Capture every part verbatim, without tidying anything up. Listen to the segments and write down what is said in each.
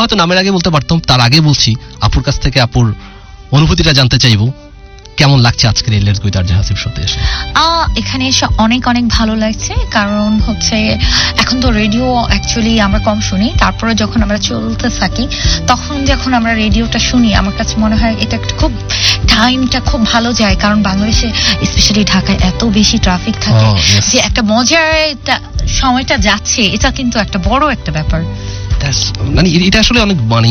হয়তো নামের আগে বলতে পারতাম, তার আগে বলছি আপুর কাছ থেকে আপুর অনুভূতিটা জানতে চাইবো, কেমন লাগছে আজকের এই let's go with RJ Hasib শোতে এসে? এখানে এসে অনেক অনেক ভালো লাগছে, কারণ হচ্ছে এখন তো রেডিও অ্যাকচুয়ালি আমরা কম শুনি, তারপরে যখন আমরা চলতে থাকি তখন যখন আমরা রেডিওটা শুনি আমার কাছে মনে হয় এটা একটা খুব টাইমটা খুব ভালো যায়, কারণ বাংলাদেশে স্পেশালি ঢাকায় এত বেশি ট্রাফিক থাকে যে একটা মজার সময়টা যাচ্ছে, এটা কিন্তু একটা বড় একটা ব্যাপার। মানে এটা আসলে অনেক মানে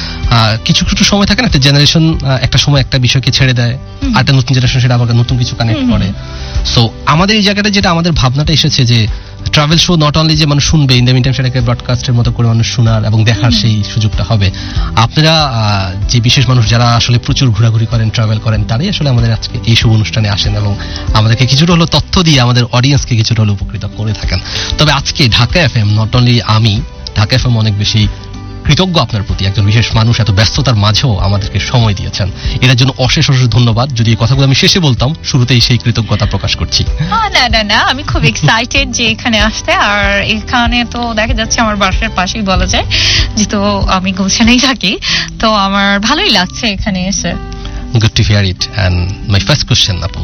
কিছু কিছু সময় থাকে না, একটা জেনারেশন একটা সময় একটা বিষয়কে ছেড়ে দেয়, আর একটা নতুন জেনারেশন সেটা আবার নতুন কিছু কানেক্ট করে। সো আমাদের এই জায়গাটা যেটা আমাদের ভাবনাটা এসেছে যে ট্রাভেল শো নট অনলি যে মানুষ শুনবে, ইন দ্য মিন টাইম সেটাকে ব্রডকাস্টের মতো করে মানুষ শোনার এবং দেখার সেই সুযোগটা হবে। আপনারা যে বিশেষ মানুষ যারা আসলে প্রচুর ঘোরাঘুরি করেন, ট্রাভেল করেন, তারাই আসলে আমাদের আজকে এই শুভ অনুষ্ঠানে আসেন এবং আমাদেরকে কিছুটা হলো তথ্য দিয়ে আমাদের অডিয়েন্সকে কিছুটা হলো উপকৃত করে থাকেন। তবে আজকে ঢাকা এফএম, নট অনলি আমি, ঢাকা এফএম অনেক বেশি কৃতজ্ঞ আপনার প্রতি। একজন বিশেষ মানুষ এত ব্যস্ততার মাঝেও আমাদেরকে সময় দিয়েছেন, এটার জন্য অশেষ অশেষ ধন্যবাদ। যদি এই কথাগুলো আমি শেষে বলতাম, শুরুতেই সেই কৃতজ্ঞতা প্রকাশ করছি। না না না, আমি খুব এক্সাইটেড যে এখানে আসতে, আর এখানে তো দেখা যাচ্ছে আমার বাসার পাশেই বলা যায়, যেহেতু আমি গুলশানেই থাকি, তো আমার ভালোই লাগছে এখানে এসে। Good to here it. And my first question আপু,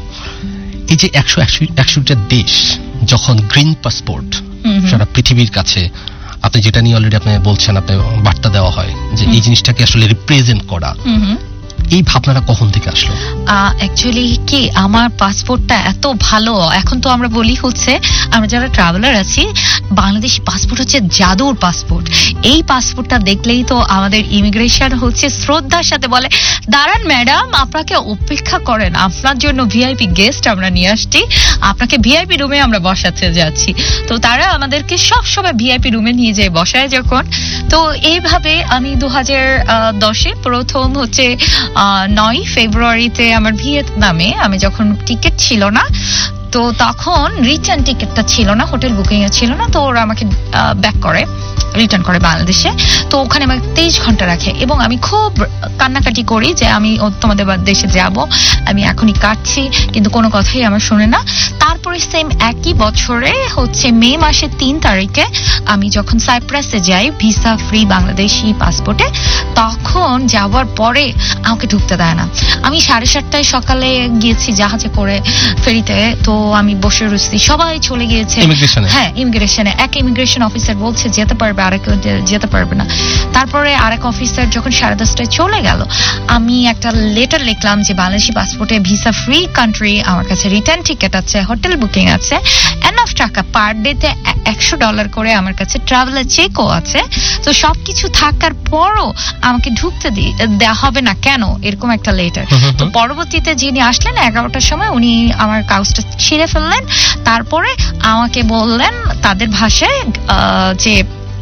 এই যে একশো একষট্টিটা দেশ যখন গ্রিন পাসপোর্ট সারা পৃথিবীর কাছে, আপনি যেটা নিয়ে অলরেডি আপনি বলছেন, আপনি বার্তা দেওয়া হয় যে এই জিনিসটাকে আসলে রিপ্রেজেন্ট করা, এই ভাবনাটা কখন থেকে আসলো? অ্যাকচুয়ালি কি আমার পাসপোর্টটা এত ভালো, এখন তো আমরা বলি হচ্ছে আমরা যারা ট্রাভেলার আছি, বাংলাদেশি পাসপোর্ট হচ্ছে জাদুর পাসপোর্ট। এই পাসপোর্টটা দেখলেই তো আমাদের ইমিগ্রেশন হচ্ছে শ্রদ্ধার সাথে বলে, দাঁড়ান ম্যাডাম, আপনাকে অপেক্ষা করেন, আপনার জন্য ভিআইপি গেস্ট আমরা নিয়ে আসছি, আপনাকে ভিআইপি রুমে আমরা বসাতে যাচ্ছি। তো তারা আমাদেরকে সবসময় ভিআইপি রুমে নিয়ে যায় বসায় যখন। তো এইভাবে আমি দু হাজার দশে প্রথম হচ্ছে নয় ফেব্রুয়ারিতে আমার ভিয়েতনামে আমি যখন টিকিট ছিল না, তো তখন রিটার্ন টিকিটটা ছিল না, হোটেল বুকিং এ ছিল না, তো ওরা আমাকে ব্যাক করে, রিটার্ন করে বাংলাদেশে। তো ওখানে আমাকে তেইশ ঘন্টা রাখে এবং আমি খুব কান্নাকাটি করি যে আমি তোমাদের দেশে যাব, আমি এখনই কাটছি, কিন্তু কোনো কথাই আমার শুনে না। তারপরে সেম একই বছরে হচ্ছে মে মাসের তিন তারিখে আমি যখন সাইপ্রাসে যাই ভিসা ফ্রি বাংলাদেশি পাসপোর্টে, তখন যাওয়ার পরে আমাকে ঢুকতে দেয় না। আমি সাড়ে সাতটায় সকালে গিয়েছি জাহাজে করে ফেরিতে, তো আমি বসে রয়েছি, সবাই চলে গিয়েছে। হ্যাঁ, ইমিগ্রেশনে এক ইমিগ্রেশন অফিসার বলছে যেতে পারবে, আরেক যেতে পারবে না। তারপরে আরেক অফিসার যখন সাড়ে দশটায় চলে গেল, আমি একটা লেটার লিখলাম যে বাংলাদেশি পাসপোর্টে ভিসা ফ্রি কান্ট্রি, আমার কাছে রিটার্ন টিকিট আছে, হোটেল বুকিং আছে, এনাফ টাকা পার ডেতে একশো ডলার করে আমার কাছে ট্রাভেলার চেকও আছে, তো সবকিছু থাকার পরও আমাকে ঢুকতে দেওয়া হবে না কেন, এরকম একটা লেটার। তো পরবর্তীতে যিনি আসলেন এগারোটার সময়, উনি আমার কাগজটা ছিঁড়ে ফেললেন, তারপরে আমাকে বললেন তাদের ভাষায় যে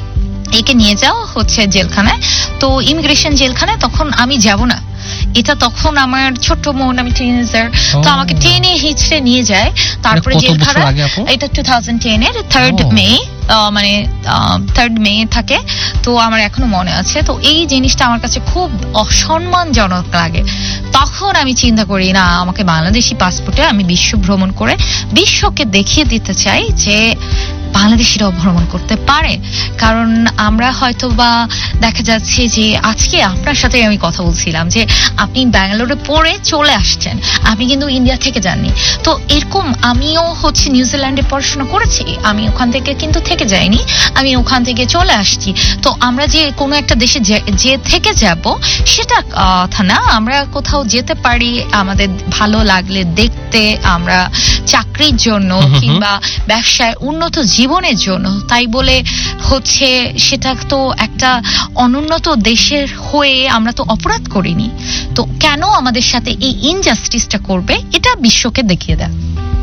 একে নিয়ে যাও হচ্ছে জেলখানায়। তো ইমিগ্রেশন জেলখানায় তখন আমি যাব না, এটা তখন আমার ছোট মন, আমি টিনেজার, তো আমাকে টেনে হিচড়ে নিয়ে যায়। তারপরে জেলখানা, এটা টু থাউজেন্ড টেন এর থার্ড মে, মানে থার্ড মে থাকে, তো আমার এখনো মনে আছে। তো এই জিনিসটা আমার কাছে খুব অসম্মানজনক লাগে। তখন আমি চিন্তা করি, না, আমাকে বাংলাদেশি পাসপোর্টে আমি বিশ্ব ভ্রমণ করে বিশ্বকে দেখিয়ে দিতে চাই যে বাংলাদেশিরাও ভ্রমণ করতে পারে। কারণ আমরা হয়তো বা দেখা যাচ্ছে যে আজকে আপনার সাথে আমি কথা বলছিলাম যে আপনি ব্যাঙ্গালোরে পড়ে চলে আসছেন, আপনি কিন্তু ইন্ডিয়া থেকে যাননি। তো এরকম আমিও হচ্ছে নিউজিল্যান্ডে পড়াশোনা করেছি, আমি ওখান থেকে কিন্তু থেকে যাইনি, আমি ওখান থেকে চলে আসছি। তো আমরা যে কোনো একটা দেশে যে থেকে যাব সেটা কথা না, আমরা কোথাও যেতে পারি আমাদের ভালো লাগলে দেখতে, আমরা চাকরির জন্য কিংবা ব্যবসায় উন্নত জীবনের জন্য, তাই বলে হচ্ছে সেটা তো একটা অনুন্নত দেশের হয়ে আমরা তো অপরাধ করিনি, তো কেন আমাদের সাথে এই ইনজাস্টিসটা করবে, এটা বিশ্বকে দেখিয়ে দেয়।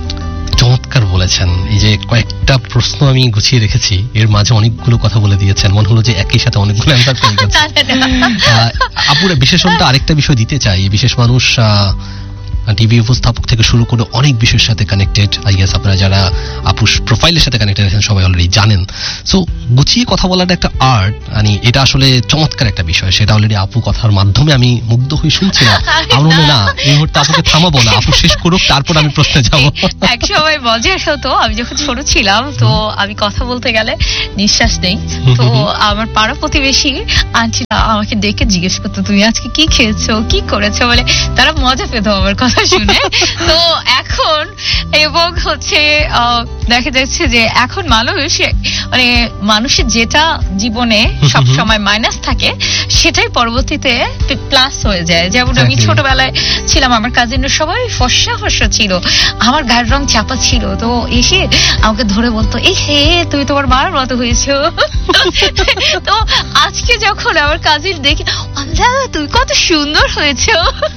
চমৎকার বলেছেন। এই যে কয়েকটা প্রশ্ন আমি গুছিয়ে রেখেছি, এর মাঝে অনেকগুলো কথা বলে দিয়েছেন, মনে হলো যে একই সাথে অনেকগুলো অ্যান্সার পেয়ে গেছে। আপুরা বিশেষণটা আরেকটা বিষয় দিতে চাই, বিশেষ মানুষ টিভি উপস্থাপক থেকে শুরু করে অনেক বিষয়ের সাথে কানেক্টেড। আই গেস আপনারা যারা আপুর প্রোফাইলের সাথে কানেক্টেড আছেন সবাই অলরেডি জানেন। সো গুছিয়ে কথা বলাটা একটা আর্ট, মানে এটা আসলে চমৎকার একটা বিষয়। সেটা অলরেডি আপু কথার মাধ্যমে আমি মুগ্ধ হয়ে শুনছিলাম। আমার মনে না এই মুহূর্তে আপুকে থামাবো না, আপু শেষ করুক, তারপর আমি প্রশ্নে যাব। এক সময় মজার হতো, আমি যখন ছোট ছিলাম তো আমি কথা বলতে গেলে নিঃশ্বাস নেই, তো আমার পাড়া প্রতিবেশী আন্টিরা আমাকে ডেকে জিজ্ঞেস করতো তুমি আজকে কি খেয়েছো কি করেছো, বলে তারা মজা পেত আমার কথা শুনে। তো এখন এবং হচ্ছে দেখা যাচ্ছে যে এখন মানুষ মানে মানুষের যেটা জীবনে সব সময় মাইনাস থাকে সেটাই পরবর্তীতে প্লাস হয়ে যায়। যেমন আমি ছোটবেলায় ছিলাম, আমার কাজিনরা সবাই ফর্সা ফর্সা ছিল, আমার গায়ের রং চাপা ছিল, তো এসে আমাকে ধরে বলতো এই হে তুমি তোমার মার মতো হয়েছো। তো আজকে যখন আমার কাজিন দেখি আল্লাহ তুমি কত সুন্দর হয়েছো।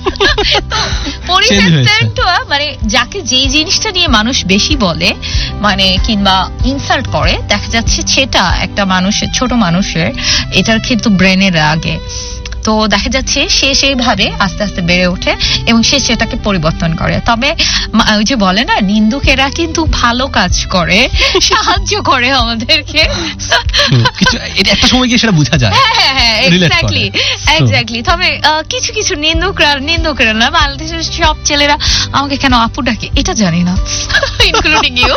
পরিবর্তনটা মানে যাকে যেই জিনিসটা নিয়ে মানুষ বেশি বলে মানে কিংবা ইনসাল্ট করে, দেখা যাচ্ছে সেটা একটা মানুষের ছোট মানুষের এটার কিন্তু ব্রেনের আগে, তো দেখা যাচ্ছে সে সেইভাবে আস্তে আস্তে বেড়ে ওঠে এবং সে সেটাকে পরিবর্তন করে। তবে ওই যে বলে না নিন্দুকেরা কিন্তু ভালো কাজ করে, সাহায্য করে আমাদেরকে, একটা সময় গিয়ে সেটা বোঝা যায়। হ্যাঁ হ্যাঁ এক্স্যাক্টলি এক্স্যাক্টলি। তবে কিছু কিছু নিন্দুকরা নিন্দুকেরা না, বাংলাদেশের সব ছেলেরা আমাকে কেন আপু ডাকে এটা জানি না, ইনক্লুডিং ইউ।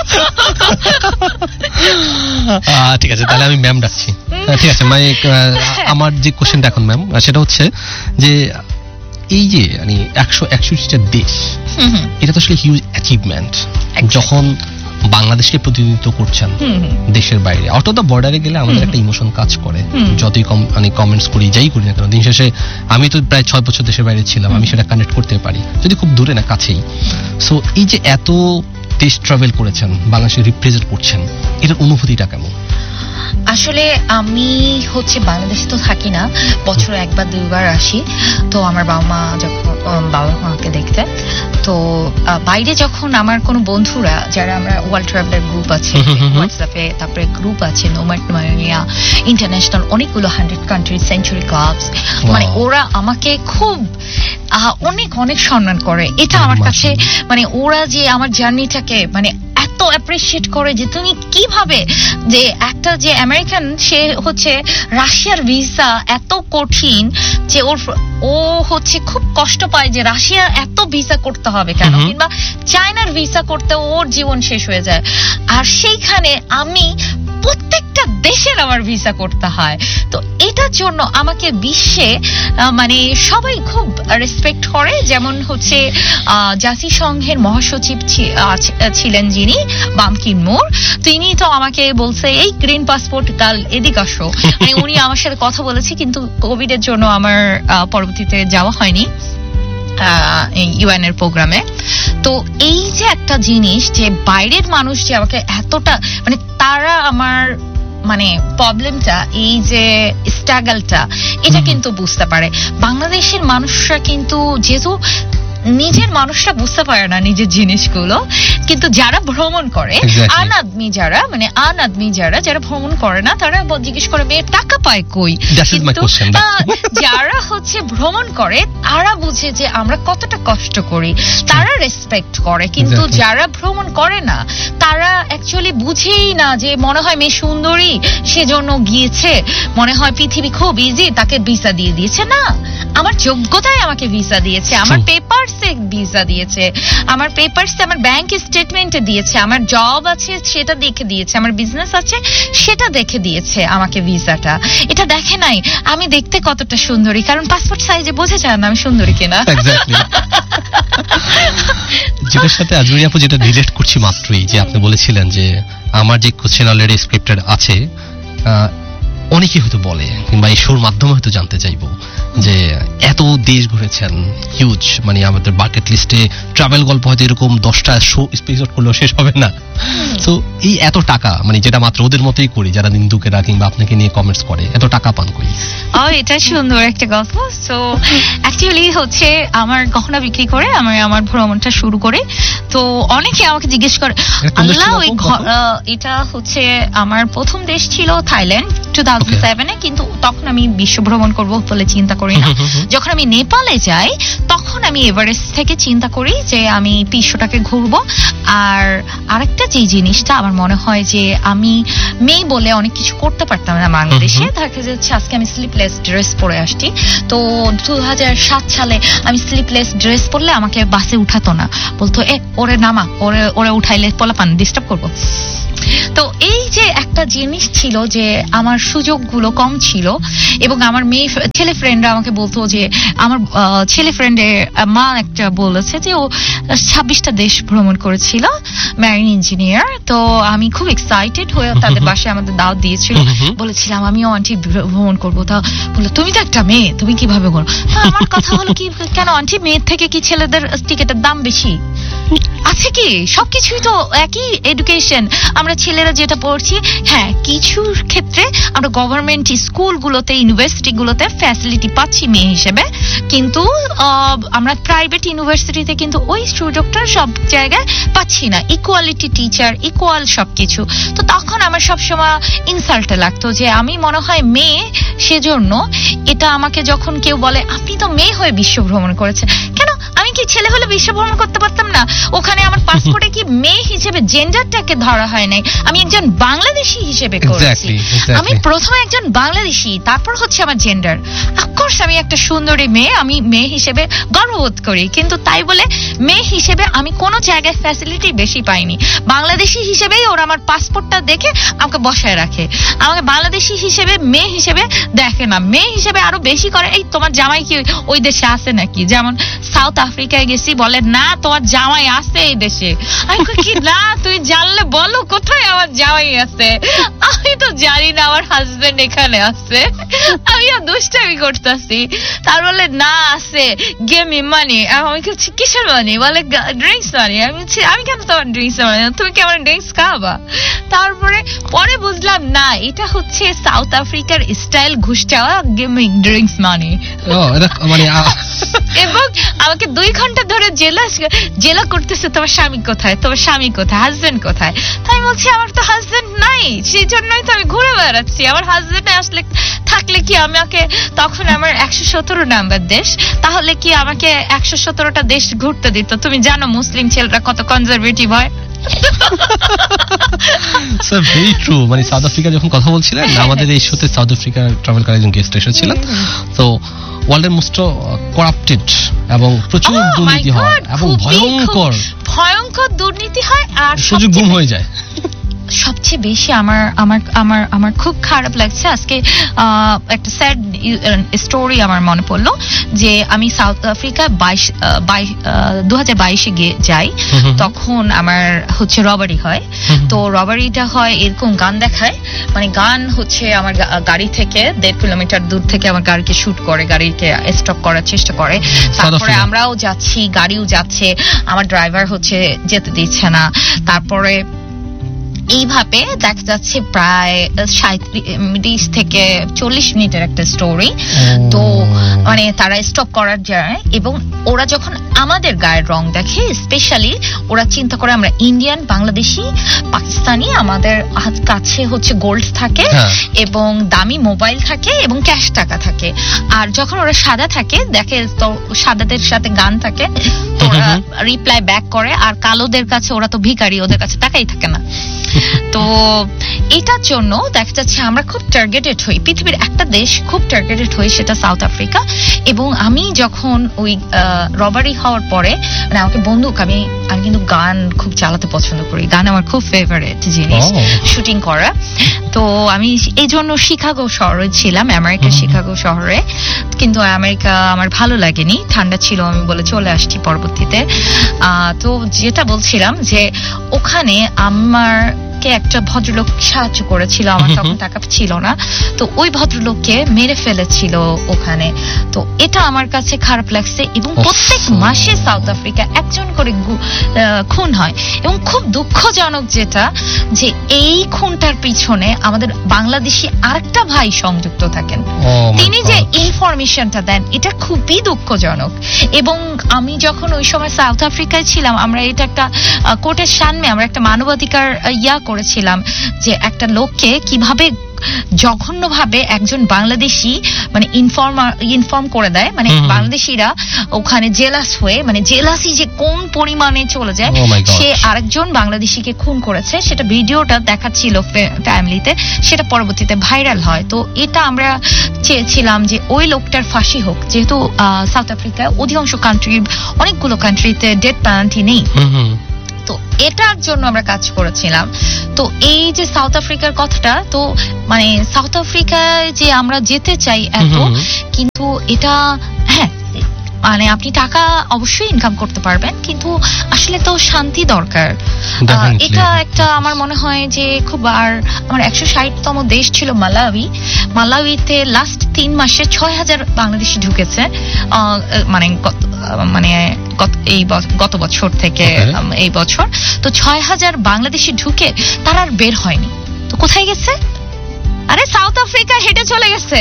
ঠিক আছে, তাহলে আমি ম্যাম ডাকছি। ঠিক আছে, মানে আমার যে কোশ্চেনটা এখন ম্যাম সেটা হচ্ছে যে এই যে মানে একশো একষট্টিটা দেশ, এটা তো আসলে হিউজ অ্যাচিভমেন্ট। যখন বাংলাদেশকে প্রতিনিধিত্ব করছেন দেশের বাইরে, আউট অফ দ্য বর্ডারে গেলে আমাদের একটা ইমোশন কাজ করে, যতই মানে কমেন্টস করি যাই করি না কেন, দিন শেষে আমি তো প্রায় ছয় বছর দেশের বাইরে ছিলাম, আমি সেটা কানেক্ট করতে পারি যদি খুব দূরে না কাছেই। সো এই যে এত দেশ ট্রাভেল করেছেন, বাংলাদেশে রিপ্রেজেন্ট করছেন, এটার অনুভূতিটা কেমন? আসলে আমি হচ্ছে বাংলাদেশে তো থাকি না, বছরে একবার দুইবার আসি। তো আমার বাবা মা যখন বাবা মাকে দেখতে, তো বাইরে যখন আমার কোনো বন্ধুরা যারা আমরা ওয়ার্ল্ড ট্রাভেলার গ্রুপ আছে হোয়াটসঅ্যাপে, তারপরে গ্রুপ আছে নোম্যাড মাইয়া ইন্টারন্যাশনাল অনেকগুলো হান্ড্রেড কান্ট্রি সেঞ্চুরি ক্লাবস, মানে ওরা আমাকে খুব অনেক অনেক সম্মান করে। এটা আমার কাছে মানে ওরা যে আমার জার্নিটাকে মানে এত অ্যাপ্রিশিয়েট করে যে তুমি কিভাবে যে একটা যে আমেরিকান সে হচ্ছে রাশিয়ার ভিসা এত কঠিন যে ওর ও হচ্ছে খুব কষ্ট পায় যে রাশিয়া এত ভিসা করতে হবে কেন, কিংবা চায়নার ভিসা করতে ওর জীবন শেষ হয়ে যায়, আর সেইখানে আমি প্রত্যেকটা দেশের আমার ভিসা করতে হয়। তো এটার জন্য আমাকে বিশ্বে মানে সবাই খুব রেসপেক্ট করে। যেমন হচ্ছে জাতিসংঘের মহাসচিব ছিলেন যিনি বান কি মুন, তিনি তো আমাকে বলছে এই গ্রিন পাসপোর্ট কাল এদিক আসো, মানে উনি আমার সাথে কথা বলেছে, কিন্তু কোভিড এর জন্য আমার পরবর্তীতে যাওয়া হয়নি ইউএন এর প্রোগ্রামে। তো এই যে একটা জিনিস যে বাইরের মানুষ যে আমাকে এতটা মানে তারা আমার মানে প্রবলেমটা এই যে স্ট্রাগলটা এটা কিন্তু বুঝতে পারে। বাংলাদেশের মানুষরা কিন্তু যেহেতু নিজের মানুষরা বুঝতে পারে না নিজের জিনিসগুলো, কিন্তু যারা ভ্রমণ করে আন আদমি যারা মানে আন আদমি যারা যারা ভ্রমণ করে না তারা জিজ্ঞেস করে মেয়ে টাকা পায় কই, কিন্তু যারা হচ্ছে ভ্রমণ করে তারা বুঝে যে আমরা কতটা কষ্ট করি, তারা রেসপেক্ট করে। কিন্তু যারা ভ্রমণ করে না তারা অ্যাকচুয়ালি বুঝেই না যে মনে হয় মেয়ে সুন্দরী সেজন্য গিয়েছে, মনে হয় পৃথিবী খুব ইজি তাকে ভিসা দিয়ে দিয়েছে। না, আমার যোগ্যতায় আমাকে ভিসা দিয়েছে, আমার পেপার ভিসা দিয়েছে, আমার পেপারস আমার ব্যাংক স্টেটমেন্টে দিয়েছে, আমার জব আছে সেটা দেখে দিয়েছে, আমার বিজনেস আছে সেটা দেখে দিয়েছে আমাকে ভিসাটা। এটা দেখে নাই আমি দেখতে কতটা সুন্দরী, কারণ পাসপোর্ট সাইজে বোঝা যায় না আমি সুন্দরী কিনা। যেটার সাথে আজমি আপু যেটা রিলেট করছি মাত্রই, যে আপনি বলেছিলেন যে আমার যে কোশ্চেন অলরেডি স্ক্রিপ্টেড আছে, অনেকেই হয়তো বলে কিংবা এই শোর মাধ্যমে হয়তো জানতে চাইবো যে এত দেশ ঘুরেছেন হিউজ, মানে আমাদের বাকেট লিস্টে ট্রাভেল গল্প হয়তো এরকম দশটা শো এপিসোড করলেও শেষ হবে না। তো এই এত টাকা মানে যেটা মাত্র ওদের মতোই করি যারা নিন্দুকেরা কিংবা আপনাকে নিয়ে কমেন্টস করে, এত টাকা পান করি? ও এটা সুন্দর একটা গল্প। সো অ্যাকচুয়ালি হচ্ছে আমার গহনা বিক্রি করে আমি আমার ভ্রমণটা শুরু করি। তো অনেকে আমাকে জিজ্ঞেস করে আল্লাহ ওই এটা হচ্ছে আমার প্রথম দেশ ছিল থাইল্যান্ড, টু থাউজেন্ড সেভেনে, কিন্তু তখন আমি বিশ্ব ভ্রমণ করবো বলে চিন্তা করি না। যখন আমি নেপালে যাই তখন আমি এভারেস্ট থেকে চিন্তা করি যে আমি বিশ্বটাকে ঘুরবো। আর আরেকটা যে জিনিসটা আমার মনে হয় যে আমি মেয়ে বলে অনেক কিছু করতে পারতাম না বাংলাদেশে, দেখা যাচ্ছে আজকে আমি স্লিপলেস ড্রেস পরে আসছি, তো দু হাজার সাত সালে আমি স্লিপলেস ড্রেস পরলে আমাকে বাসে উঠাতো না, বলতো এ ওরে নামা, ওরে ওরে উঠাইলে পোলাপান ডিস্টার্ব করবো। তো এই যে একটা জিনিস ছিল যে আমার সুযোগগুলো কম ছিল, এবং আমার মেয়ে ছেলে ফ্রেন্ডরা আমাকে বলতো যে আমার ছেলে ফ্রেন্ডের মা একটা বলেছে যে ও ছাব্বিশটা দেশ ভ্রমণ করেছিল, ম্যারিন ইঞ্জিনিয়ার। তো আমি খুব এক্সাইটেড হয়ে তাদের বাসায় আমাদের দাওয়াত দিয়েছিল, বলেছিলাম আমিও আন্টি ভ্রমণ করবো। তা বললো তুমি তো একটা মেয়ে, তুমি কিভাবে করো? আমার কথা হলো কি, কেন আন্টি মেয়ের থেকে কি ছেলেদের টিকেটের দাম বেশি আছে কি? সবকিছুই তো একই এডুকেশন, আমরা ছেলেরা যেটা পড়ছি। হ্যাঁ, কিছু ক্ষেত্রে আমরা গভর্নমেন্ট স্কুলগুলোতে ইউনিভার্সিটিগুলোতে ফ্যাসিলিটি পাচ্ছি মেয়ে হিসেবে, কিন্তু আমরা প্রাইভেট ইউনিভার্সিটিতে কিন্তু ওই সুযোগটা সব জায়গায় পাচ্ছি না। ইকুয়ালিটি টিচার, ইকুয়াল সবকিছু। তো তখন আমার সবসময় ইনসাল্টে লাগতো যে আমি মনে হয় মেয়ে, সেজন্য এটা আমাকে যখন কেউ বলে আপনি তো মেয়ে হয়ে বিশ্ব ভ্রমণ করেছেন, কেন আমি কি ছেলে হলে বিশ্ব ভ্রমণ করতে পারতাম না? ওখানে আমার পাসপোর্টে কি মেয়ে হিসেবে জেন্ডারটাকে ধরা হয় নাই, আমি একজন বাংলাদেশি হিসেবে করেছি। আমি প্রথমে একজন বাংলাদেশি, তারপর হচ্ছে আমার জেন্ডার। অফকোর্স আমি একটা সুন্দরী মেয়ে, আমি মেয়ে হিসেবে গর্ববোধ করি, কিন্তু তাই বলে মেয়ে হিসেবে আমি কোনো জায়গায় ফ্যাসিলিটি বেশি পাইনি। বাংলাদেশি হিসেবেই ওরা আমার পাসপোর্টটা দেখে আমাকে বসায় রাখে, আমাকে বাংলাদেশি হিসেবে মেয়ে হিসেবে দেখে না। মেয়ে হিসেবে আরো বেশি করে, এই তোমার জামাই কি ওই দেশে আছে নাকি? যেমন সাউথ আফ্রিকায় গেছি, বলে না তোমার জামাই আছে এই দেশে। আমি কি না, তুই জানলে বলো কোথায় আমার জামাই আছে? আমি তো জানি না আমার হাজবেন্ড এখানে আছে, আমিও দুষ্টামি করতেছি। তার বলে না আছে, গেম মি মানি। আমি বলছি কিসের মানি? বলে ড্রিঙ্কস মানি। আমি বলছি আমি কেন তোমার ড্রিঙ্কস মানি, তুমি কি আমার ড্রিঙ্কস খাওয়াবা? তারপরে পরে বুঝলাম না, এটা হচ্ছে সাউথ আফ্রিকার স্টাইল ঘুষ চাওয়া, গেমিং ড্রিঙ্কস মানি। এবং আমাকে দুই ঘন্টা ধরে জেলা জেলা করতেছে, তোমার স্বামী কোথায়, তোমার স্বামী কোথায়, হাজবেন্ড কোথায়? তাই বলছি আমার তো হাজবেন্ড নাই, সেই জন্যই তো আমি ঘুরে বেড়াচ্ছি। আমার হাজবেন্ড আসলে থাকলে কি আমাকে, তখন আমার একশো সতেরো নাম্বার দেশ, তাহলে কি আমাকে একশো সতেরোটা দেশ ঘুরতে দিত? তুমি জানো মুসলিম ছেলেরা কত কনজারভেটিভ হয়। Sir very true. মানে সাউথ আফ্রিকা যখন কথা বলছিলেন, আমাদের এই শোতে সাউথ আফ্রিকা ট্রাভেল করার একজন গেস্ট এসেছিলেন। তো ওয়ার্ল্ডের মোস্ট করাপ্টেড এবং প্রচুর দুর্নীতি হয় এবং ভয়ঙ্কর ভয়ঙ্কর দুর্নীতি হয়, আর সুযোগ গুম হয়ে যায়। সবচেয়ে বেশি আমার আমার আমার আমার খুব খারাপ লাগছে আজকে একটা স্যাড স্টোরি আমার মনে পড়লো, যে আমি সাউথ আফ্রিকা বাইশ দু হাজার বাইশে গিয়ে যাই, তখন আমার হচ্ছে রবারি হয়। তো রবারিটা হয় এরকম, গান দেখায়, মানে গান হচ্ছে আমার গাড়ি থেকে দেড় কিলোমিটার দূর থেকে আমার গাড়িকে শুট করে, গাড়িকে স্টপ করার চেষ্টা করে। তারপরে আমরাও যাচ্ছি, গাড়িও যাচ্ছে, আমার ড্রাইভার হচ্ছে যেতে দিচ্ছে না। তারপরে এইভাবে দেখা যাচ্ছে প্রায় সাঁত্রিশ থেকে চল্লিশ মিনিটের একটা স্টোরি। তো মানে তারা স্টপ করার যায়, এবং ওরা যখন আমাদের গায়ের রং দেখে, স্পেশালি ওরা চিন্তা করে আমরা ইন্ডিয়ান, বাংলাদেশি, পাকিস্তানি, আমাদের কাছে হচ্ছে গোল্ড থাকে এবং দামি মোবাইল থাকে এবং ক্যাশ টাকা থাকে। আর যখন ওরা সাদা থাকে, দেখে তো সাদাদের সাথে গান থাকে, তো ওরা রিপ্লাই ব্যাক করে। আর কালোদের কাছে, ওরা তো ভিখারি, ওদের কাছে টাকাই থাকে না। তো এটার জন্য দেখা যাচ্ছে আমরা খুব টার্গেটেড হই, পৃথিবীর একটা দেশ খুব টার্গেটেড হই, সেটা সাউথ আফ্রিকা। এবং আমি যখন ওই রবারি হওয়ার পরে, মানে আমাকে বন্দুক, আমি আমি কিন্তু গান খুব চালাতে পছন্দ করি, গান আমার খুব ফেভারিট জিনিস, শুটিং করা। তো আমি এই জন্য শিকাগো শহরে ছিলাম, আমেরিকার শিকাগো শহরে। কিন্তু আমেরিকা আমার ভালো লাগেনি, ঠান্ডা ছিল, আমি বলে চলে আসছি পরবর্তীতে। আহ তো যেটা বলছিলাম যে ওখানে আমার একটা ভদ্রলোক সাহায্য করেছিল, আমার তখন টাকা ছিল না, তো ওই ভদ্রলোককে মেরে ফেলেছিল ওখানে। তো এটা আমার কাছে খারাপ লাগছে। এবং প্রত্যেক মাসে সাউথ আফ্রিকা একজন করে খুন হয়, এবং খুব দুঃখজনক যেটা, যে এই খুনটার পিছনে আমাদের বাংলাদেশি আরেকটা ভাই সংযুক্ত থাকেন, তিনি যে ইনফরমেশনটা দেন, এটা খুবই দুঃখজনক। এবং আমি যখন ওই সময় সাউথ আফ্রিকায় ছিলাম, আমরা এটা একটা কোর্টের সামনে আমরা একটা মানবাধিকার ইয়া করেছিলাম যে একটা লোককে কিভাবে জঘন্যভাবে একজন বাংলাদেশি মানে ইনফর্ম ইনফর্ম করে দেয়, মানে বাংলাদেশিরা ওখানে জেলাস হয়ে, মানে জেলাসি যে কোন পরিমাণে চলে যায়, সে আরেকজন বাংলাদেশিকে খুন করেছে। সেটা ভিডিওটা দেখাচ্ছিল ফ্যামিলিতে, সেটা পরবর্তীতে ভাইরাল হয়। তো এটা আমরা চেয়েছিলাম যে ওই লোকটার ফাঁসি হোক, যেহেতু সাউথ আফ্রিকায় অধিকাংশ কান্ট্রি, অনেকগুলো কান্ট্রিতে ডেথ পেনাল্টি নেই। তো এটার জন্য আমরা কাজ করেছিলাম। তো এই যে সাউথ আফ্রিকার কথাটা, তো মানে সাউথ আফ্রিকায় যে আমরা যেতে চাই এত, কিন্তু এটা হ্যাঁ মানে আপনি টাকা অবশ্যই ইনকাম করতে পারবেন, কিন্তু আসলে তো শান্তি দরকার। এটা একটা আমার মনে হয় যে খুব, আর আমার একশো ষাটতম দেশ ছিল মালাউই। মালাউইতে লাস্ট তিন মাসে ছয় হাজার বাংলাদেশি ঢুকেছে, মানে মানে এই গত বছর থেকে এই বছর। তো ছয় হাজার বাংলাদেশি ঢুকে তারা আর বের হয়নি। তো কোথায় গেছে? আরে সাউথ আফ্রিকা হেঁটে চলে গেছে।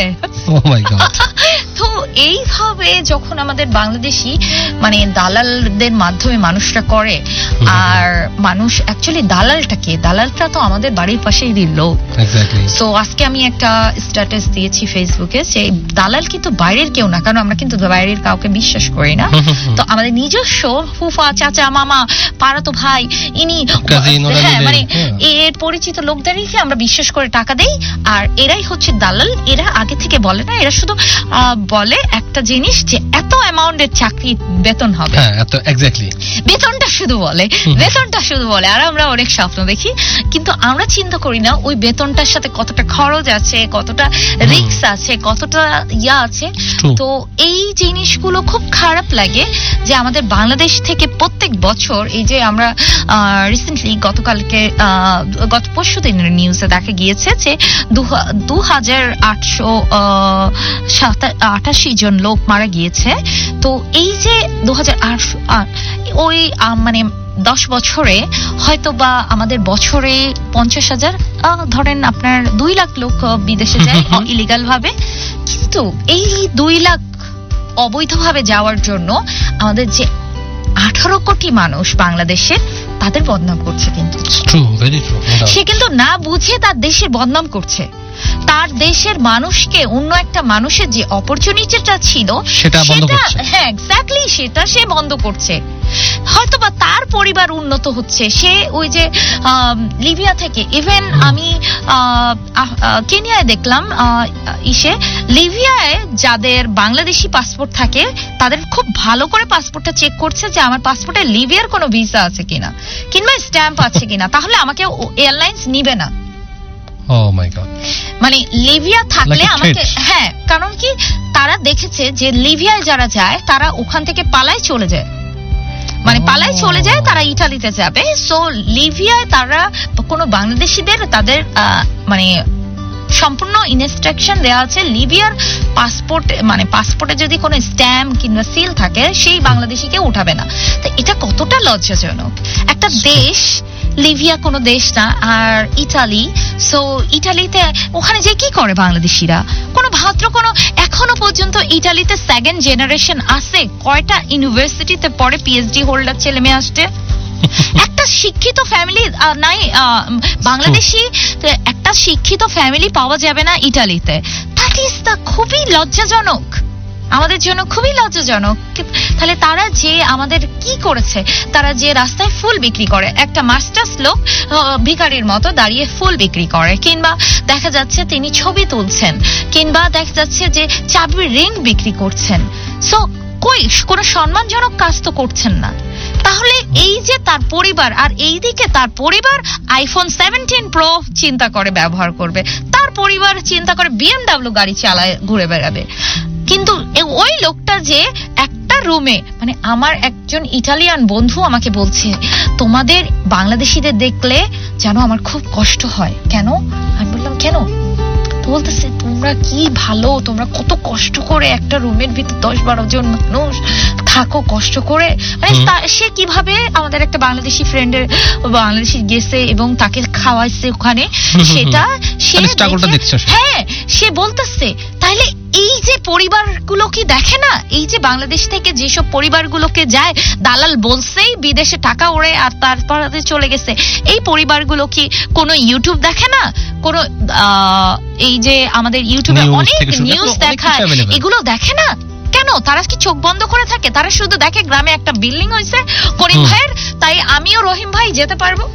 তো এইভাবে যখন আমাদের বাংলাদেশি মানে দালালদের মাধ্যমে মানুষরা করে, আর মানুষ অ্যাকচুয়ালি দালালটা কে? দালালটা তো আমাদের বাড়ির পাশেই দিল। সো আজকে আমি একটা স্ট্যাটাস দিয়েছি ফেসবুকে যে দালাল কিন্তু বাইরের কেউ না, কারণ আমরা কিন্তু বাইরের কাউকে বিশ্বাস করি না। তো আমাদের নিজস্ব ফুফা, চাচা, মামা, পাড়াতো ভাই, ইনি হ্যাঁ মানে এর পরিচিত লোকদেরকে আমরা বিশ্বাস করে টাকা দেই, আর এরাই হচ্ছে দালাল। এরা আগে থেকে বলে না, এরা শুধু বলে একটা জিনিস যে এত অ্যামাউন্টের চাকরি বেতন হবে, বেতনটা শুধু বলে, বেতনটা শুধু বলে, আর আমরা অনেক স্বপ্ন দেখি, কিন্তু আমরা চিন্তা করি না ওই বেতনটার সাথে কতটা খরচ আছে, কতটা রিস্ক আছে, কতটা ইয়া আছে। তো এই জিনিসগুলো খুব খারাপ লাগে যে আমাদের বাংলাদেশ থেকে প্রত্যেক বছর, এই যে আমরা রিসেন্টলি গতকালকে গত পরশু দিনের নিউজে দেখা গিয়েছে যে দু হাজার আটশো আটাশি জন লোক মারা গিয়েছে। তো এই যে দু হাজার আটশো ওই মানে দশ বছরে হয়তো বা আমাদের বছরে পঞ্চাশ হাজার ধরেন আপনার দুই লাখ লোক বিদেশে যায় ইলিগাল ভাবে, কিন্তু এই দুই লাখ অবৈধভাবে যাওয়ার জন্য আমাদের যে আঠারো কোটি মানুষ বাংলাদেশের, তাদের বদনাম করছে। কিন্তু সে কিন্তু না বুঝে তার দেশের বদনাম করছে, তার দেশের মানুষকে, অন্য একটা মানুষের যে অপরচুনিটিটা ছিল সেটা, হ্যাঁ এক্স্যাক্টলি সেটা সে বন্ধ করছে। হয়তোবা তার পরিবার উন্নত হচ্ছে, সে ওই যে লিবিয়া থেকে, ইভেন আমি কেনিয়ায় দেখলাম ইসে লিবিয়ায় যাদের বাংলাদেশি পাসপোর্ট থাকে তাদের খুব ভালো করে পাসপোর্টটা চেক করছে যে আমার পাসপোর্টে লিবিয়ার কোনো ভিসা আছে কিনা কিংবা স্ট্যাম্প আছে কিনা, তাহলে আমাকে এয়ারলাইন্স নিবে না। Oh my God. মানে লিবিয়া থাকলে আমাকে, হ্যাঁ কারণ কি তারা দেখেছে যে লিবিয়ায় যারা যায় তারা ওখান থেকে পালায় চলে যায়, মানে পালায় চলে যায়, তারা ইটালিতে যাবে। সো লিবিয়ায় তারা কোনো বাংলাদেশিদের তাদের মানে সম্পূর্ণ ইনস্ট্রাকশন দেওয়া আছে, লিবিয়ার পাসপোর্ট মানে পাসপোর্টে যদি কোনো স্ট্যাম্প কিংবা সিল থাকে সেই বাংলাদেশিকে উঠাবে না। তো এটা কতটা লজ্জাজনক একটা দেশ। লিবিয়া কোনো দেশ না, আর ইটালি। সো ইটালিতে ওখানে যে কি করে বাংলাদেশিরা, কোনো ভাদ্র কোনো এখনো পর্যন্ত ইটালিতে সেকেন্ড জেনারেশন আছে, কয়টা ইউনিভার্সিটিতে পড়ে পিএইচডি হোল্ডার ছেলে মেয়ে আসছে, একটা শিক্ষিত ফ্যামিলি নাই বাংলাদেশি, একটা শিক্ষিত ফ্যামিলি পাওয়া যাবে না ইটালিতে। দ্যাট ইজ দ্য খুবই লজ্জাজনক, আমাদের জন্য খুবই লজ্জাজনক। তাহলে তারা যে আমাদের কি করেছে, তারা যে রাস্তায় ফুল বিক্রি করে, একটা মাস্টার্স লোক ভিখারির মতো দাঁড়িয়ে ফুল বিক্রি করে, কিংবা দেখা যাচ্ছে তিনি ছবি তুলছেন, কিংবা দেখা যাচ্ছে যে চাবির রিং বিক্রি করছেন। সো কই কোনো সম্মানজনক কাজ তো করছেন না। তাহলে এই যে তার পরিবার, আর এই দিকে তার পরিবার আইফোন সেভেন্টিন প্রো চিন্তা করে ব্যবহার করবে, তার পরিবার চিন্তা করে বিএমডাব্লিউ গাড়ি চালায় ঘুরে বেড়াবে, কিন্তু ওই লোকটা যে একটা রুমে, মানে আমার একজন ইটালিয়ান বন্ধু আমাকে বলছে তোমাদের বাংলাদেশিদের দেখলে যেন আমার খুব কষ্ট হয়। কেন? আমি বললাম কেন? তো বলতেছে তোমরা কি ভালো, তোমরা কত কষ্ট করে একটা রুমের ভিতর দশ বারো জন মানুষ থাকো কষ্ট করে। মানে সে কিভাবে আমাদের একটা বাংলাদেশি ফ্রেন্ডের বাংলাদেশি গেছে এবং তাকে খাওয়াইছে ওখানে, সেটা সে হ্যাঁ সে বলতেছে তাইলে এই যে পরিবারগুলো কি দেখে না, এই যে বাংলাদেশ থেকে যেসব পরিবারগুলোকে যায় দালাল বলছেই বিদেশে টাকা ওড়ে আর তারপর চলে গেছে, এই পরিবারগুলো কি কোনো ইউটিউব দেখে না, কোনো এই যে আমাদের ইউটিউবে অনেক নিউজ দেখায় এগুলো দেখে না কেন? তারা কি চোখ বন্ধ করে থাকে? তারা শুধু দেখে গ্রামে একটা বিল্ডিং হয়েছে করিম ভাইয়ের, তাই আমিও রহিম ভাই যেতে পারবো,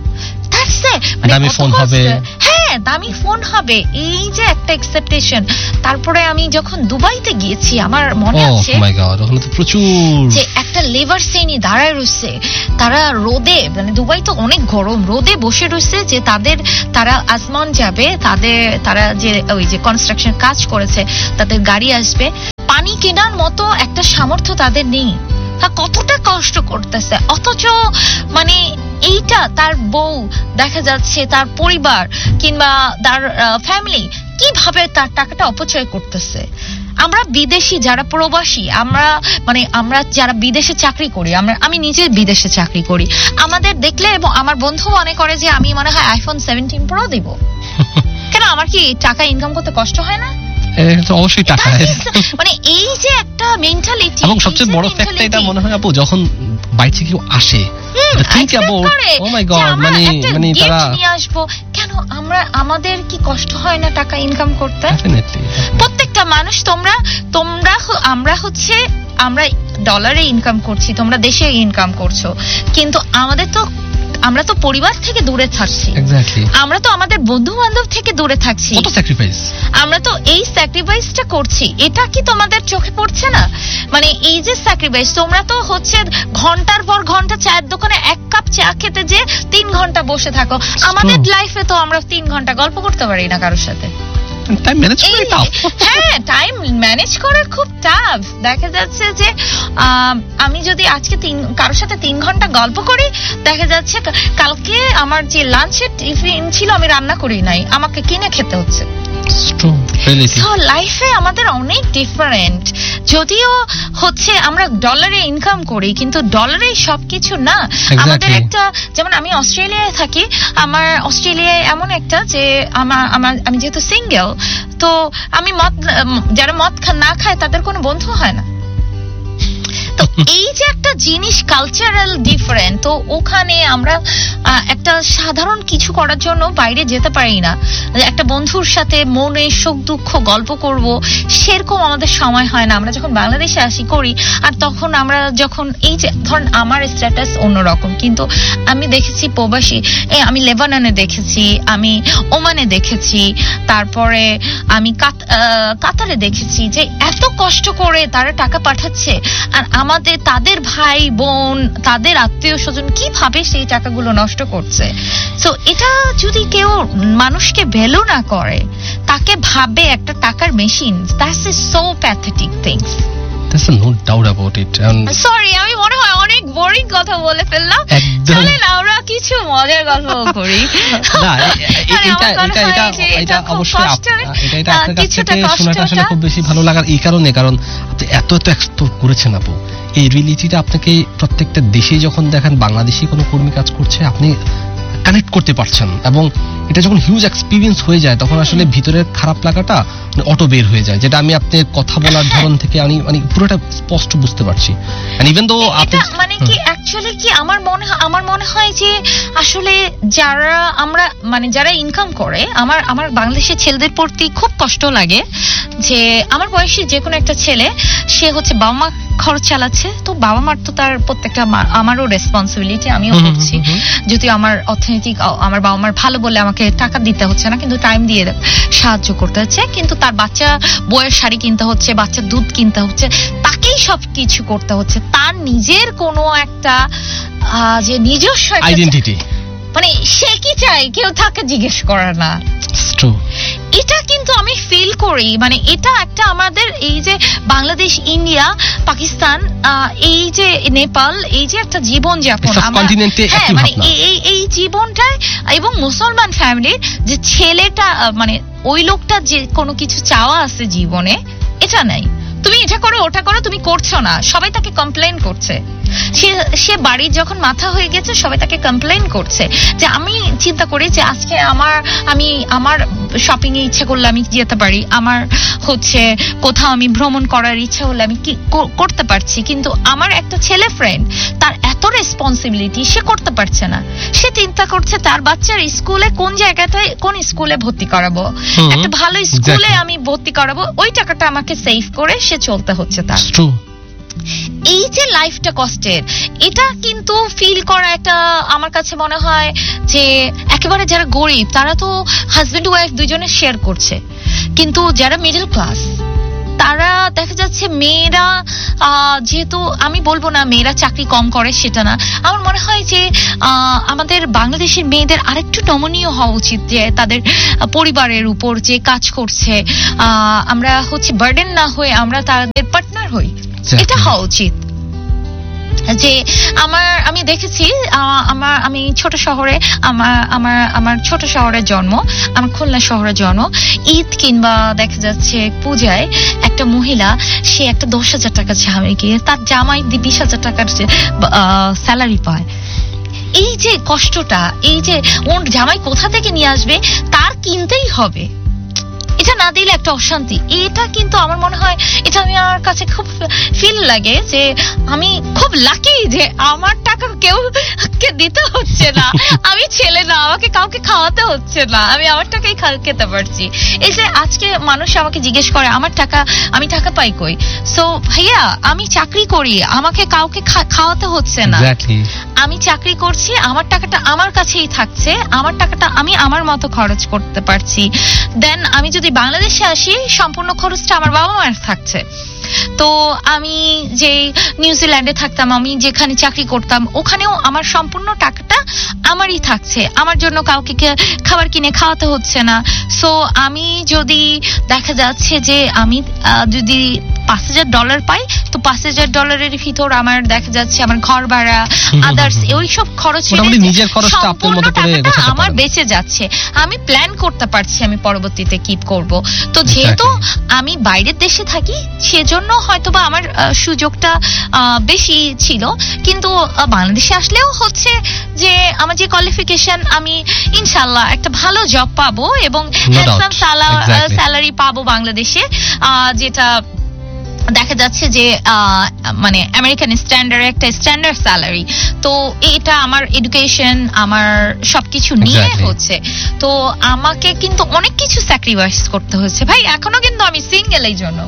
দামি ফোন হবে, হ্যাঁ দামি ফোন হবে, এই যে একটা এক্সপেকটেশন। তারপরে আমি যখন দুবাইতে গিয়েছি আমার মনে আছে প্রচুর যে একটা লেবার শ্রেণী দাঁড়ায় রয়েছে, তারা রোদে, মানে দুবাই তো অনেক গরম, রোদে বসে রয়েছে যে তাদের তারা আসমান যাবে, তাদের তারা যে ওই যে কনস্ট্রাকশন কাজ করেছে তাদের গাড়ি আসবে, পানি কেনার মতো একটা সামর্থ্য তাদের নেই। কতটা কষ্ট করতেছে, অথচ মানে এইটা তার বউ দেখা যাচ্ছে, তার পরিবার কিংবা তার ফ্যামিলি কিভাবে তার টাকাটা অপচয় করতেছে। আমরা বিদেশি যারা প্রবাসী, আমরা মানে আমরা যারা বিদেশে চাকরি করি, আমরা আমি নিজে বিদেশে চাকরি করি, আমাদের দেখলে এবং আমার বন্ধু মনে করে যে আমি মনে হয় আইফোন সেভেন্টিন প্রো দিব। কেন, আমার কি টাকা ইনকাম করতে কষ্ট হয় না? অবশ্যই টাকা, মানে এই যে একটা মেন্টালিটি। এবং সবচেয়ে বড় ফ্যাক্টর এটা মনে হয় আপু, যখন বাইরে কেউ আসে think about O my god, মানে মানে তারা নিয়ে আসবো কেন, আমরা আমাদের কি কষ্ট হয় না টাকা ইনকাম করতে? প্রত্যেকটা মানুষ, তোমরা তোমরা আমরা হচ্ছে আমরা ডলারে ইনকাম করছি, তোমরা দেশে ইনকাম করছো, কিন্তু আমাদের তো আমরা তো পরিবার থেকে দূরে থাকছি, আমরা তো আমাদের বন্ধু বান্ধব থেকে দূরে থাকছি, কত স্যাক্রিফাইস আমরা তো এই স্যাক্রিফাইসটা করছি। এটা কি তোমাদের চোখে পড়ছে না? মানে এই যে স্যাক্রিফাইস, তোমরা তো হচ্ছে ঘন্টার পর ঘন্টা চায়ের দোকানে এক কাপ চা খেতে যে তিন ঘন্টা বসে থাকো, আমাদের লাইফে তো আমরা তিন ঘন্টা গল্প করতে পারি না কারোর সাথে। টাইম ম্যানেজ করা টাফ। হ্যাঁ, টাইম ম্যানেজ করা খুব টাফ। দেখা যাচ্ছে যে আমি যদি আজকে তিন কারোর সাথে তিন ঘন্টা গল্প করি, দেখা যাচ্ছে কালকে আমার যে লাঞ্চের টিফিন ছিল আমি রান্না করি নাই, আমাকে কিনে খেতে হচ্ছে। সো লাইফে আমাদের অনেক ডিফারেন্ট। যদিও হচ্ছে আমরা ডলারে ইনকাম করি, কিন্তু ডলারে সবকিছু না। আমাদের একটা, যেমন আমি অস্ট্রেলিয়ায় থাকি, আমার অস্ট্রেলিয়ায় এমন একটা যে আমার আমার আমি যেহেতু সিঙ্গেল, তো আমি মদ, যারা মদ না খায় তাদের কোনো বন্ধু হয় না। তো এই যে একটা জিনিস কালচারাল ডিফারেন্ট, তো ওখানে আমরা একটা সাধারণ কিছু করার জন্য বাইরে যেতে পারি না, একটা বন্ধুর সাথে মনে সুখ দুঃখ গল্প করব সেরকম আমাদের সময় হয় না। আমরা যখন বাংলাদেশে আসি করি, আর তখন আমরা যখন এই যে ধরেন আমার স্ট্যাটাস অন্যরকম, কিন্তু আমি দেখেছি প্রবাসী, আমি লেবাননে দেখেছি, আমি ওমানে দেখেছি, তারপরে আমি কাতারে দেখেছি যে এত কষ্ট করে তারা টাকা পাঠাচ্ছে, আর আমাদের তাদের ভাই বোন তাদের আত্মীয় স্বজন কিভাবে সেই টাকাগুলো নষ্ট করছে। সো এটা যদি কেউ মানুষকে ভ্যালু না করে, তাকে ভাবে একটা টাকার machine, that's is so pathetic things. There's no doubt about it. Sorry, আমি মনে হয় অনেক বোরিং কথা বলে ফেললাম। চলেন আমরা কিছু মজার গল্প করি। না, এটা এটা এটা এটা অবশ্যই এটা এটা আপনার কাছ থেকে শোনাটা আসলে খুব বেশি ভালো লাগার এই কারণে, কারণ আপনি এত এত এক্সপ্লোর করেছেন আপু। এই রিয়েলিটিটা আপনাকে প্রত্যেকটা দেশে যখন দেখেন বাংলাদেশি কোনো কর্মী কাজ করছে, আপনি কানেক্ট করতে পারছেন, এবং এটা যখন হিউজ এক্সপিরিয়েন্স হয়ে যায় তখন আসলে ভিতরের খারাপ লাগাটা অটো বের হয়ে যায়, যেটা আমি আপনার কথা বলার ধরন থেকে আমি মানে পুরোটা স্পষ্ট বুঝতে পারছি। ইভেন তো মানে কি অ্যাকচুয়ালি কি আমার মনে আমার মনে হয় যে আসলে যারা আমরা মানে যারা ইনকাম করে, আমার আমার বাংলাদেশের ছেলেদের প্রতি খুব কষ্ট লাগে যে আমার বয়সী যে কোনো একটা ছেলে, সে হচ্ছে বাবা মা খরচ চালাচ্ছে, তো বাবা মার তো তার প্রত্যেকটা, আমারও রেসপন্সিবিলিটি, আমিও করছি, যদিও আমার অর্থনৈতিক আমার বাবা মার ভালো বলে আমাকে টাকা দিতে হচ্ছে না, কিন্তু টাইম দিয়ে সাহায্য করতে হচ্ছে, কিন্তু তার বাচ্চা বইয়ের শাড়ি কিনতে হচ্ছে, বাচ্চার দুধ কিনতে হচ্ছে, তাকেই সব কিছু করতে হচ্ছে। তার নিজের কোনো একটা যে নিজস্ব আইডেন্টিটি, মানে সে কি চায় কেউ তাকে জিজ্ঞেস করে না। এটা কিন্তু আমি ফিল করি, মানে এটা একটা আমাদের এই যে বাংলাদেশ, ইন্ডিয়া, পাকিস্তান, এই যে নেপাল, এই যে একটা জীবন যাপন, হ্যাঁ মানে এই এই জীবনটায়, এবং মুসলমান ফ্যামিলির যে ছেলেটা মানে ওই লোকটা যে কোনো কিছু চাওয়া আছে জীবনে, এটা নাই। তুমি এটা করো ওটা করো, তুমি করছো না, সবাই তাকে কমপ্লেন করছে। সে সে বাড়ির যখন মাথা হয়ে গেছে সবাই তাকে কমপ্লেইন করছে যে আমি চিন্তা করি যে আজকে আমার আমি আমার শপিং এ ইচ্ছা করলে আমি যেতে পারি, আমার হচ্ছে কোথাও আমি ভ্রমণ করার ইচ্ছা হলে আমি কি করতে পারছি, কিন্তু আমার একটা ছেলে ফ্রেন্ড তার এত রেসপন্সিবিলিটি সে করতে পারছে না। সে চিন্তা করছে তার বাচ্চার স্কুলে কোন জায়গাতে কোন স্কুলে ভর্তি করাবো, একটা ভালো স্কুলে আমি ভর্তি করাবো, ওই টাকাটা আমাকে সেভ করে সে চলতে হচ্ছে তার। এই যে লাইফটা কষ্টের, এটা কিন্তু ফিল করা একটা আমার কাছে মনে হয় যে একেবারে যারা গরিব তারা তো হাজবেন্ড ওয়াইফ দুজনে শেয়ার করছে, কিন্তু যারা মিডল ক্লাস তারা দেখা যাচ্ছে মেয়েরা যেহেতু আমি বলবো না মেয়েরা চাকরি কম করে সেটা না, আমার মনে হয় যে আমাদের বাংলাদেশের মেয়েদের আরেকটু নমনীয় হওয়া উচিত যে তাদের পরিবারের উপর যে কাজ করছে আমরা হচ্ছে বার্ডেন না হয়ে আমরা তাদের পার্টনার হই, এটা হওয়া উচিত। যে আমার আমি দেখেছি আমার আমি ছোট শহরে আমার আমার আমার ছোট শহরের জন্ম, আমার খুলনা শহরে জন্ম, ঈদ কিংবা দেখা যাচ্ছে পূজায় একটা মহিলা সে একটা দশ হাজার টাকা জামাই গিয়ে তার জামাই বিশ হাজার টাকার স্যালারি পায়। এই যে কষ্টটা, এই যে ওর জামাই কোথা থেকে নিয়ে আসবে, তার কিনতেই হবে, এটা না দিলে একটা অশান্তি। এটা কিন্তু আমার মনে হয় এটা আমি আমার কাছে খুব ফিল লাগে যে আমি খুব লাকি যে আমার টাকা কেউ কে দিতে হচ্ছে না, আমি ছেলে না, আমাকে কাউকে খাওয়াতে হচ্ছে না, আমি আমার টাকাই খেতে পারছি। এই যে আজকে মানুষ আমাকে জিজ্ঞেস করে আমার টাকা আমি টাকা পাই কই, সো ভাইয়া আমি চাকরি করি, আমাকে কাউকে খাওয়াতে হচ্ছে না, আমি চাকরি করছি, আমার টাকাটা আমার কাছেই থাকছে, আমার টাকাটা আমি আমার মতো খরচ করতে পারছি। দেন আমি যদি বাংলাদেশে আসি সম্পূর্ণ খরচটা আমার বাবা মায়ের থাকছে। তো আমি যে নিউজিল্যান্ডে থাকতাম, আমি যেখানে চাকরি করতাম ওখানেও আমার সম্পূর্ণ টাকাটা আমারই থাকছে, আমার জন্য কাউকে খাবার কিনে খাওয়াতে হচ্ছে না। সো আমি যদি দেখা যাচ্ছে যে আমি যদি পাঁচ হাজার ডলার পাই, তো পাঁচ হাজার ডলারের ভিতর আমার দেখা যাচ্ছে আমার ঘর ভাড়া আদার্স ওইসব খরচ আমার বেঁচে যাচ্ছে, আমি প্ল্যান করতে পারছি আমি পরবর্তীতে কি করব। তো যেহেতু আমি বাইরের দেশে থাকি সেজন্য হয়তোবা আমার সুযোগটা বেশি ছিল, কিন্তু বাংলাদেশে আসলেও হচ্ছে যে আমার যে কোয়ালিফিকেশন আমি ইনশাআল্লাহ একটা ভালো জব পাবো এবং হ্যান্ডসাম স্যালারি পাবো বাংলাদেশে, যেটা দেখা যাচ্ছে যে মানে আমেরিকান স্ট্যান্ডার্ড একটা স্ট্যান্ডার্ড স্যালারি। তো এটা আমার এডুকেশন আমার সবকিছু নিয়ে হচ্ছে, তো আমাকে কিন্তু অনেক কিছু স্যাক্রিফাইস করতে হচ্ছে ভাই। এখনো কিন্তু আমি সিঙ্গেল, এই জন্য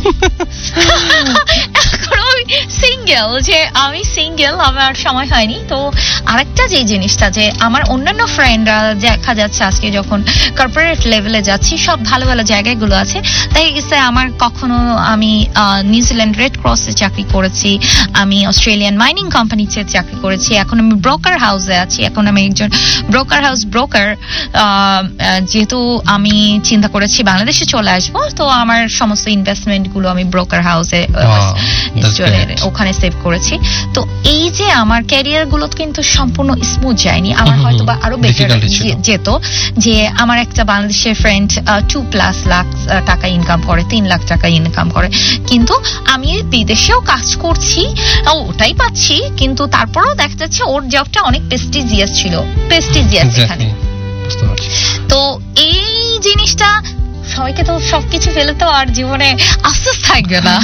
এখনো আমি সিঙ্গেল, যে আমি সিঙ্গেল, আমার সময় হয়নি। তো আরেকটা যে জিনিসটা যে আমার অন্যান্য ফ্রেন্ডরা দেখা যাচ্ছে আজকে যখন কর্পোরেট লেভেলে যাচ্ছি সব ভালো ভালো জায়গাগুলো আছে, তাই গেছে আমার কখনো আমি নিউজিল্যান্ড রেড ক্রসে চাকরি করেছি, আমি অস্ট্রেলিয়ান মাইনিং কোম্পানিতে চাকরি করেছি, এখন আমি ব্রোকার হাউসে আছি, এখন আমি একজন ব্রোকার হাউস ব্রোকার। যেহেতু আমি চিন্তা করেছি বাংলাদেশে চলে আসবো, তো আমার সমস্ত ইনভেস্টমেন্ট গুলো আমি ব্রোকার হাউসে ওখানে সেভ করেছি। তো এই যে আমার ক্যারিয়ার গুলো কিন্তু সম্পূর্ণ স্মুথ যায়নি, আমার হয়তো বা আরো বেটার যেত। যে আমার একটা বাংলাদেশের ফ্রেন্ড টু প্লাস লাখ টাকা ইনকাম করে, তিন লাখ টাকা ইনকাম করে, কিন্তু আমি বিদেশেও কাজ করছি ওটাই পাচ্ছি, কিন্তু তারপরেও দেখা যাচ্ছে ওর জবটা অনেক প্রেস্টিজিয়াস ছিল, প্রেস্টিজিয়াস এখানে। তো এই জিনিসটা সবাইকে তো সবকিছু ফেলে তো আর জীবনে আফসোস থাকবে না,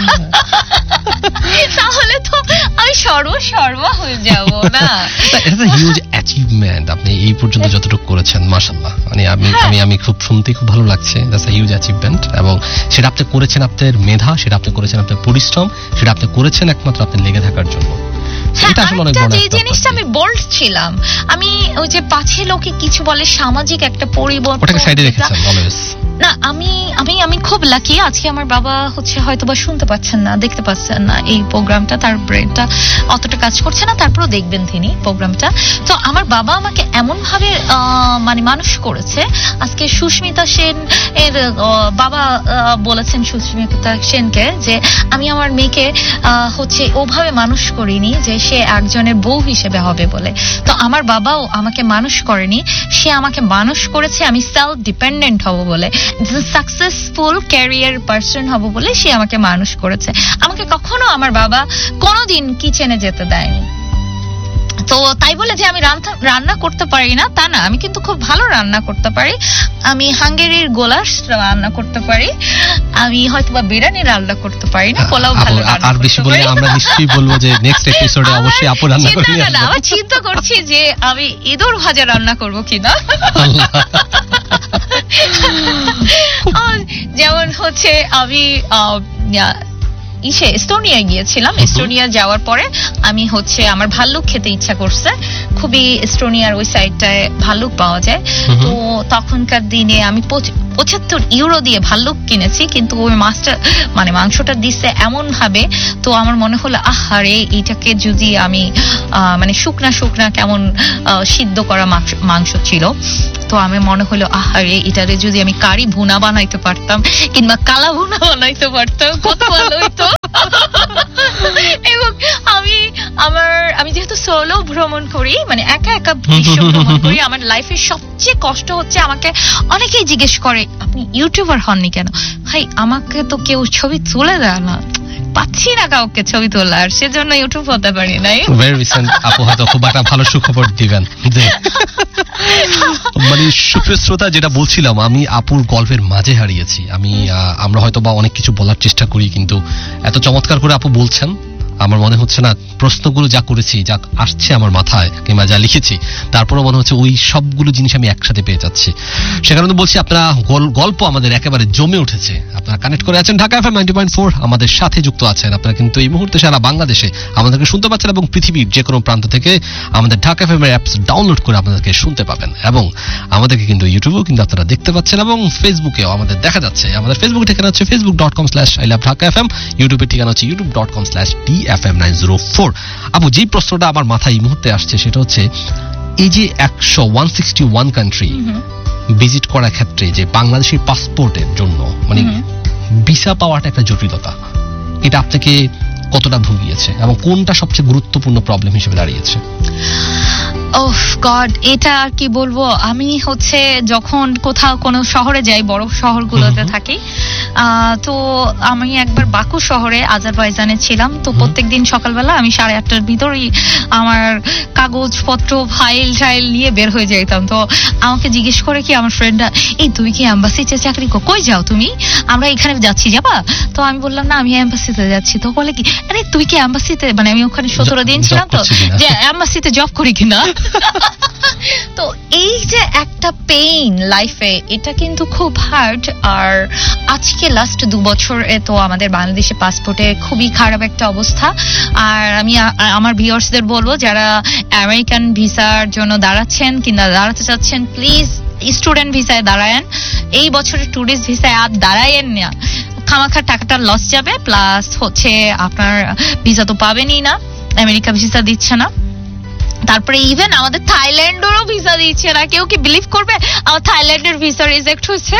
তাহলে তো আমি সর্ব সর্ব হয়ে যাব না। এটা হিউজ অ্যাচিভমেন্ট, আপনি এই পর্যন্ত যতটুকু করেছেন মাশাআল্লাহ, মানে আমি আমি আমি খুব শুনতে খুব ভালো লাগছে। দ্যাটস আ হিউজ অ্যাচিভমেন্ট, এবং সেটা আপনি করেছেন আপনার মেধা, সেটা আপনি করেছেন আপনার পরিশ্রম, সেটা আপনি করেছেন একমাত্র আপনার লেগে থাকার জন্য। যে জিনিসটা আমি বোল্ড ছিলাম, আমি ওই যে পাছে লোকে কিছু বলে সামাজিক একটা পরিবর্তন না, আমি আমি আমি খুব লাকি। আজকে আমার বাবা হচ্ছে হয়তো বা শুনতে পাচ্ছেন না, দেখতে পাচ্ছেন না এই প্রোগ্রামটা, তার ব্রেনটা অতটা কাজ করছে না, তারপরেও দেখবেন তিনি প্রোগ্রামটা। তো আমার বাবা আমাকে এমন ভাবে মানে মানুষ করেছে, আজকে সুস্মিতা সেন এর বাবা বলেছেন সুস্মিতা সেনকে যে আমি আমার মেয়েকে হচ্ছে ওভাবে মানুষ করিনি যে সে একজনের বউ হিসেবে হবে বলে। তো আমার বাবাও আমাকে মানুষ করেনি, সে আমাকে মানুষ করেছে আমি সেলফ ডিপেন্ডেন্ট হব বলে, সাকসেসফুল ক্যারিয়ার পার্সন হব বলে সে আমাকে মানুষ করেছে। আমাকে কখনো আমার বাবা কোনোদিন কিচেনে যেতে দেয়নি। তো তাই বলে যে আমি রান্না করতে পারি না তা না, আমি কিন্তু খুব ভালো রান্না করতে পারি। আমি হাঙ্গেরির গোলাস রান্না করতে পারি, আমি হয়তো বা বিরিয়ানি রান্না করতে পারি না, পোলাও ভালো রান্না আর বেশি বললে আমরা নিশ্চয়ই বলবো যে নেক্সট এপিসোডে অবশ্যই আপু রান্না করবে। না না, আমি চিন্তা করছি যে আমি ইঁদুর ভাজা রান্না করব কিনা। যেমন হচ্ছে আমি ইসে এস্তোনিয়া গিয়েছিলাম, এস্তোনিয়া যাওয়ার পরে আমি হচ্ছে আমার ভাল্লুক খেতে ইচ্ছা করছে, খুবই এস্তোনিয়ার ওই সাইডটায় ভাল্লুক পাওয়া যায়। তো তখনকার দিনে আমি পঁচাত্তর ইউরো দিয়ে ভাল্লুক কিনেছি, কিন্তু ওই মাছটা মানে মাংসটা দিচ্ছে এমন ভাবে, তো আমার মনে হলো আহারে এইটাকে যদি আমি মানে শুকনা শুকনা কেমন সিদ্ধ করা মাংস ছিল, তো আমি মনে হলো আহারে এটারে যদি আমি কারি ভুনা বানাইতে পারতাম কিংবা কালা ভুনা বানাইতে পারতাম কত ভালো হইতো। এবং আমি আমার আমি যেহেতু সোলো ভ্রমণ করি, মানে একা একা বিশ্ব ভ্রমণ করি, আমার লাইফের সবচেয়ে কষ্ট হচ্ছে আমাকে অনেকেই জিজ্ঞেস করে আপনি ইউটিউবার হননি কেন। ভাই আমাকে তো কেউ ছবি তুলে দেয় না, পাচ্ছি না কাউকে ছবি তোলার, সেজন্য ইউটিউব হতে পারি নাই। ভেরি রিসেন্ট আপু হয়তো খুব একটা ভালো সুখবর দিবেন। মানে সুপ্রিয় শ্রোতা, যেটা বলছিলাম আমি আপুর গল্পের মাঝে হারিয়েছি। আমি আমরা হয়তো বা অনেক কিছু বলার চেষ্টা করি, কিন্তু এত চমৎকার করে আপু বলছেন, আমার মনে হচ্ছে না প্রশ্নগুলো যা করেছি, যা আসছে আমার মাথায় কিংবা যা লিখেছি, তারপরে মনে হচ্ছে ওই সবগুলো জিনিস আমি একসাথে পেয়ে যাচ্ছি। সে কারণে বলছি আপনারা গল্প আমাদের একেবারে জমে উঠেছে। আপনারা কানেক্ট করে আছেন Dhaka FM ninety point four, আমাদের সাথে যুক্ত আছেন। আপনারা কিন্তু এই মুহূর্তে সারা বাংলাদেশে আমাদেরকে শুনতে পাচ্ছেন এবং পৃথিবীর যে কোনো প্রান্ত থেকে আমাদের ঢাকা এফএম এর অ্যাপস ডাউনলোড করে আপনাদেরকে শুনতে পাবেন, এবং আমাদেরকে কিন্তু ইউটিউবেও কিন্তু আপনারা দেখতে পাচ্ছেন এবং ফেসবুকেও আমাদের দেখা যাচ্ছে। আমাদের ফেসবুক ঠিকানা হচ্ছে Facebook dot com slash I love Dhaka FM, ইউটিউবের ঠিকানা হচ্ছে YouTube dot com slash D F M nine zero four. আপু যেই প্রশ্নটা আমার মাথায় এই মুহূর্তে আসছে সেটা হচ্ছে এই যে একশো one sixty one country visit করার ক্ষেত্রে যে বাংলাদেশের পাসপোর্টের জন্য মানে ভিসা পাওয়াটা একটা জটিলতা, এটা আপনাকে কতটা ভুগিয়েছে এবং কোনটা সবচেয়ে গুরুত্বপূর্ণ প্রবলেম হিসেবে দাঁড়িয়েছে? ওহ গড, এটা আর কি বলবো। আমি হচ্ছে যখন কোথাও কোনো শহরে যাই, বড় শহরগুলোতে থাকি, তো আমি একবার বাকু শহরে আজারবাইজানে ছিলাম। তো প্রত্যেক দিন সকালবেলা আমি সাড়ে আটটার ভিতরেই আমার কাগজপত্র ফাইল টাইল নিয়ে বের হয়ে যেতাম। তো আমাকে জিজ্ঞেস করে কি আমার ফ্রেন্ডরা, এই তুমি কি এম্বাসিতে চাকরি করো, কই যাও তুমি, আমরা এখানে যাচ্ছি যাবা? তো আমি বললাম না আমি এম্বাসিতে যাচ্ছি। তো বলে কি আরে তুই কি এম্বাসিতে, মানে আমি ওখানে সতেরো দিন ছিলাম, তো যে এম্বাসিতে জব করি কিনা। তো এই যে একটা পেইন লাইফে, এটা কিন্তু খুব হার্ড। আর আজকে লাস্ট দু বছর তো আমাদের বাংলাদেশে পাসপোর্টে খুবই খারাপ একটা অবস্থা। আর আমি আমার ভিউয়ার্সদের বলবো যারা আমেরিকান ভিসার জন্য দাঁড়াচ্ছেন কিংবা দাঁড়াতে চাচ্ছেন, প্লিজ স্টুডেন্ট ভিসায় দাঁড়ায়েন। এই বছরের টুরিস্ট ভিসায় আর দাঁড়ায়েন না, খামাখা টাকাটা লস যাবে, প্লাস হচ্ছে আপনার ভিসা তো পাবেনই না, আমেরিকা ভিসা দিচ্ছে না। তারপরে ইভেন আমাদের থাইল্যান্ডেরও ভিসা দিচ্ছে না। কেউ কি বিলিভ করবে আমার থাইল্যান্ডের ভিসা রিজেক্ট হয়েছে?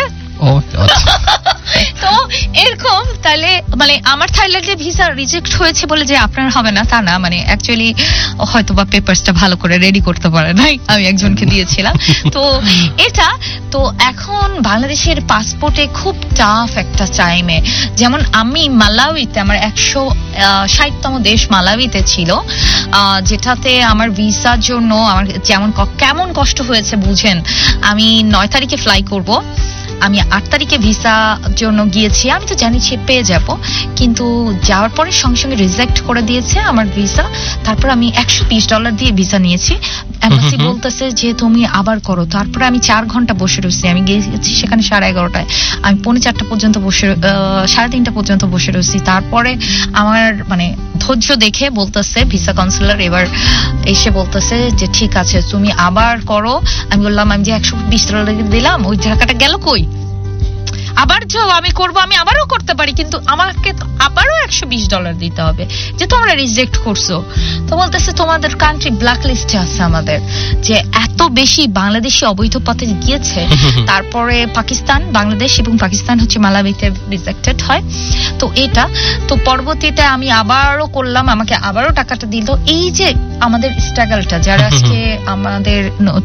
তো এরকম তাহলে মানে আমার থাইল্যান্ডের ভিসা রিজেক্ট হয়েছে বলে যে আপনার হবে না তা না, মানে অ্যাকচুয়ালি হয়তো বা পেপারসটা ভালো করে রেডি করতে পারে নাই, আমি একজনকে দিয়েছিলাম। তো এটা তো এখন বাংলাদেশের পাসপোর্টে খুব টাফ একটা টাইমে, যেমন আমি মালাউইতে, আমার একশো ষাটতম দেশ মালাউইতে ছিল, যেটাতে আমার ভিসার জন্য আমার যেমন কেমন কষ্ট হয়েছে বুঝেন। আমি নয় তারিখে ফ্লাই করব, আমি আট তারিখে ভিসা জন্য গিয়েছি, আমি তো জানি সে পেয়ে যাব, কিন্তু যাওয়ার পরে সঙ্গে সঙ্গে রিজেক্ট করে দিয়েছে আমার ভিসা। তারপর আমি একশো বিশ ডলার দিয়ে ভিসা নিয়েছি, এম্বাসি বলতেছে যে তুমি আবার করো। তারপরে আমি চার ঘন্টা বসে রয়েছি, আমি গিয়েছি সেখানে সাড়ে এগারোটায়, আমি পৌনে চারটা পর্যন্ত বসে, সাড়ে তিনটা পর্যন্ত বসে রয়েছি। তারপরে আমার মানে ধৈর্য দেখে বলতেছে ভিসা কাউন্সিলর এবার এসে বলতেছে যে ঠিক আছে তুমি আবার করো। আমি বললাম আমি যে একশো বিশ ডলার দিলাম ওই টাকাটা গেল কই? আবার যাও আমি করবো, আমি আবারও করতে পারি, কিন্তু আমাকে আবারও একশো বিশ ডলার দিতে হবে, যে তোমরা রিজেক্ট করছো। তো বলতেছে তোমাদের কান্ট্রি ব্ল্যাক লিস্টে আছে আমাদের, যে এত বেশি বাংলাদেশি অবৈধ পথে গিয়েছে। তারপরে পাকিস্তান, বাংলাদেশ এবং পাকিস্তান হচ্ছে মালাবিতে রিজেক্টেড হয়। তো এটা তো পরবর্তীতে আমি আবারও করলাম, আমাকে আবারও টাকাটা দিল। এই যে আমাদের স্ট্রাগলটা, যারা আজকে আমাদের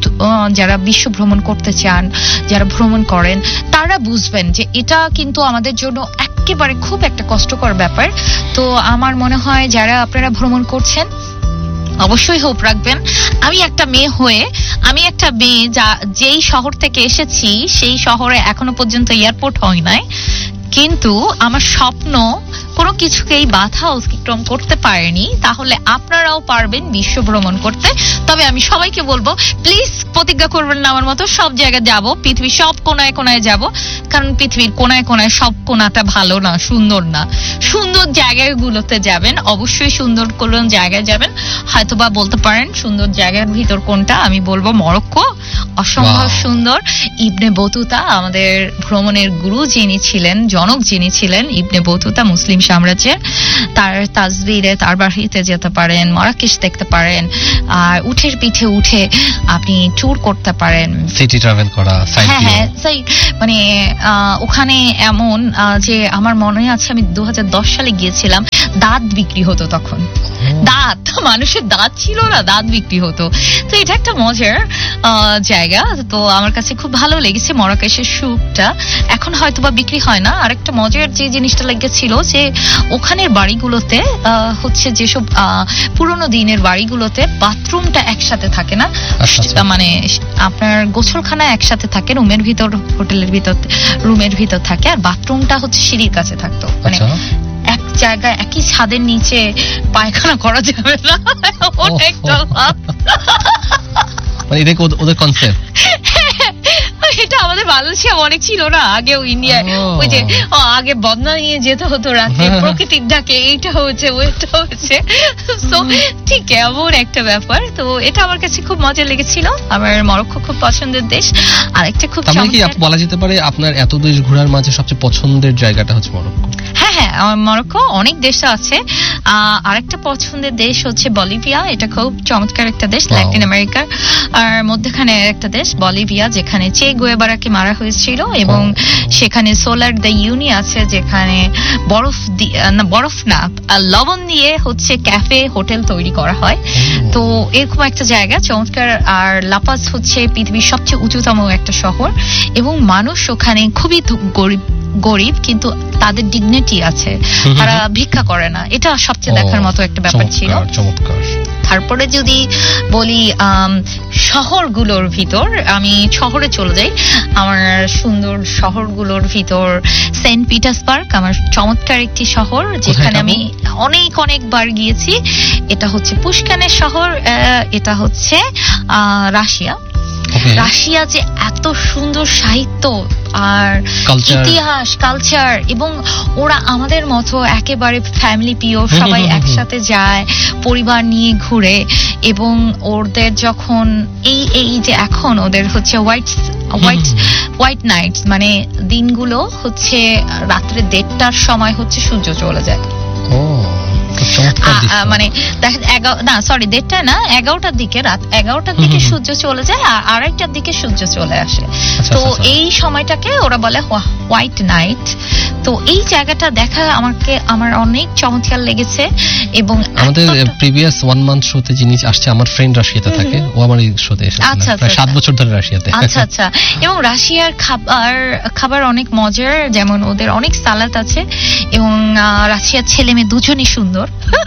যারা বিশ্ব ভ্রমণ করতে চান, যারা ভ্রমণ করেন, তারা বুঝবেন যে এটা কিন্তু আমাদের জন্য একেবারে খুব একটা কষ্টকর ব্যাপার। তো আমার মনে হয় যারা আপনারা ভ্রমণ করছেন অবশ্যই হোপ রাখবেন। আমি একটা মেয়ে হয়ে, আমি একটা মেয়ে যা যেই শহর থেকে এসেছি সেই শহরে এখনো পর্যন্ত এয়ারপোর্ট হয় নাই, কিন্তু আমার স্বপ্ন কোনো কিছুকেই বাধা অতিক্রম করতে পারেনি। তাহলে আপনারাও পারবেন বিশ্ব ভ্রমণ করতে। তবে আমি সবাইকে বলবো, প্লিজ প্রতিজ্ঞা করবেন না আমার মতো সব জায়গায় যাব, পৃথিবীর সব কোনায় কোনায় যাব, কারণ পৃথিবীর কোনায় কোনায় সব কোনাটা ভালো না, সুন্দর না। সুন্দর জায়গাগুলোতে যাবেন, অবশ্যই সুন্দর কোন জায়গায় যাবেন। হয়তোবা বলতে পারেন সুন্দর জায়গার ভিতর কোনটা, আমি বলবো মরক্কো, অসম্ভব সুন্দর। ইবনে বতুতা আমাদের ভ্রমণের গুরু যিনি ছিলেন, জনক যিনি ছিলেন, ইবনে বতুতা মুসলিম সাম্রাজ্যের, তার তাজবিরে তার বাড়িতে যেতে পারেন, মারাকেশ দেখতে পারেন, আর উঠের পিঠে উঠে আপনি ট্যুর করতে পারেন, সিটি ট্রাভেল করা। হ্যাঁ হ্যাঁ সেই মানে ওখানে এমন যে আমার মনে আছে আমি দু হাজার দশ সালে গিয়েছিলাম, দাঁত বিক্রি হতো তখন। দাঁত, মানুষের দাঁত ছিল না, দাঁত বিক্রি হতো। তো এটা একটা মজার জায়গা। তো আমার কাছে খুব ভালো লেগেছে মারাকেশের স্যুপটা। এখন হয়তো বা বিক্রি হয় না। আর একটা মজার যে জিনিসটা লেগেছিল যে ওখানের বাড়িগুলোতে হচ্ছে যেসব পুরোনো দিনের বাড়িগুলোতে বাথরুমটা একসাথে থাকে না, মানে আপনার গোসলখানা একসাথে থাকে, রুমের ভিতর, হোটেলের ভিতর রুমের ভিতর থাকে, আর বাথরুমটা হচ্ছে সিঁড়ির কাছে থাকতো। মানে এক জায়গায় একই ছাদের নিচে পায়খানা করা যাবে না, অনেকটা ওদের কনসেপ্ট। এটা আমাদের বাংলাদেশে অনেক ছিল না আগেও, ইন্ডিয়ায় ওই যে আগে বদনা নিয়ে যেতে হতো রাতে, প্রকৃতির ডাকে, এইটা হচ্ছে ওইটা হচ্ছে। তো ঠিক এমন একটা ব্যাপার। তো এটা আমার কাছে খুব মজা লেগেছিল। আমার মরক্কো খুব পছন্দের দেশ। আর একটা খুব বলা যেতে পারে আপনার এত দেশ ঘোরার মাঝে সবচেয়ে পছন্দের জায়গাটা হচ্ছে মরক্কো। হ্যাঁ হ্যাঁ, মরক্কো অনেক দেশ আছে। আরেকটা পছন্দের দেশ হচ্ছে বলিভিয়া। এটা খুব চমৎকার একটা দেশ, ল্যাটিন আমেরিকার আর মধ্যখানে একটা দেশ বলিভিয়া, যেখানে চে গুয়েভারাকে মারা হয়েছিল, এবং সেখানে সোলার দ্য ইউনি আছে, যেখানে বরফ না বরফ না লবণ দিয়ে হচ্ছে ক্যাফে হোটেল তৈরি করা হয়। তো এরকম একটা জায়গা চমৎকার। আর লাপাজ হচ্ছে পৃথিবীর সবচেয়ে উঁচুতম একটা শহর, এবং মানুষ ওখানে খুবই গরিব গরিব কিন্তু তাদের ডিগনিটি আছে, তারা ভিক্ষা করে না। এটা সবচেয়ে দেখার মতো একটা ব্যাপার ছিল। তারপরে যদি বলি শহরগুলোর ভিতর, আমি শহরে চলে যাই। আমার সুন্দর শহরগুলোর ভিতর সেন্ট পিটার্সবার্গ আমার চমৎকার একটি শহর, যেখানে আমি অনেক অনেকবার গিয়েছি। এটা হচ্ছে পুষ্কানের শহর। এটা হচ্ছে রাশিয়া। রাশিয়া যে এত সুন্দর সাহিত্য আর ইতিহাস, কালচার, এবং ওরা আমাদের মতো একেবারে ফ্যামিলি প্রিয়, সবাই একসাথে যায়, পরিবার নিয়ে ঘুরে। এবং ওদের যখন এই এই যে এখন ওদের হচ্ছে হোয়াইট হোয়াইট হোয়াইট নাইট, মানে দিনগুলো হচ্ছে রাত্রে দেড়টার সময় হচ্ছে সূর্য চলে যায়। মানে না সরি দেড়টা না এগারোটার দিকে, রাত এগারোটার দিকে সূর্য চলে যায়, আর আড়াইটার দিকে সূর্য চলে আসে। তো এই সময়টাকে ওরা বলে হোয়াইট নাইট। তো এই জায়গাটা দেখা আমাকে আমার অনেক চমৎকার লেগেছে। এবং আমাদের প্রিভিয়াস ওয়ান মান্থ শোতে যিনি আসছে, আমার ফ্রেন্ড রাশিয়াতে থাকে, ও আমার এই শোতে এসেছে প্রায় সাত বছর ধরে রাশিয়াতে। আচ্ছা আচ্ছা। এবং রাশিয়ার খাবার খাবার অনেক মজার, যেমন ওদের অনেক সালাদ আছে, এবং রাশিয়ার ছেলে মেয়ে দুজনই সুন্দর।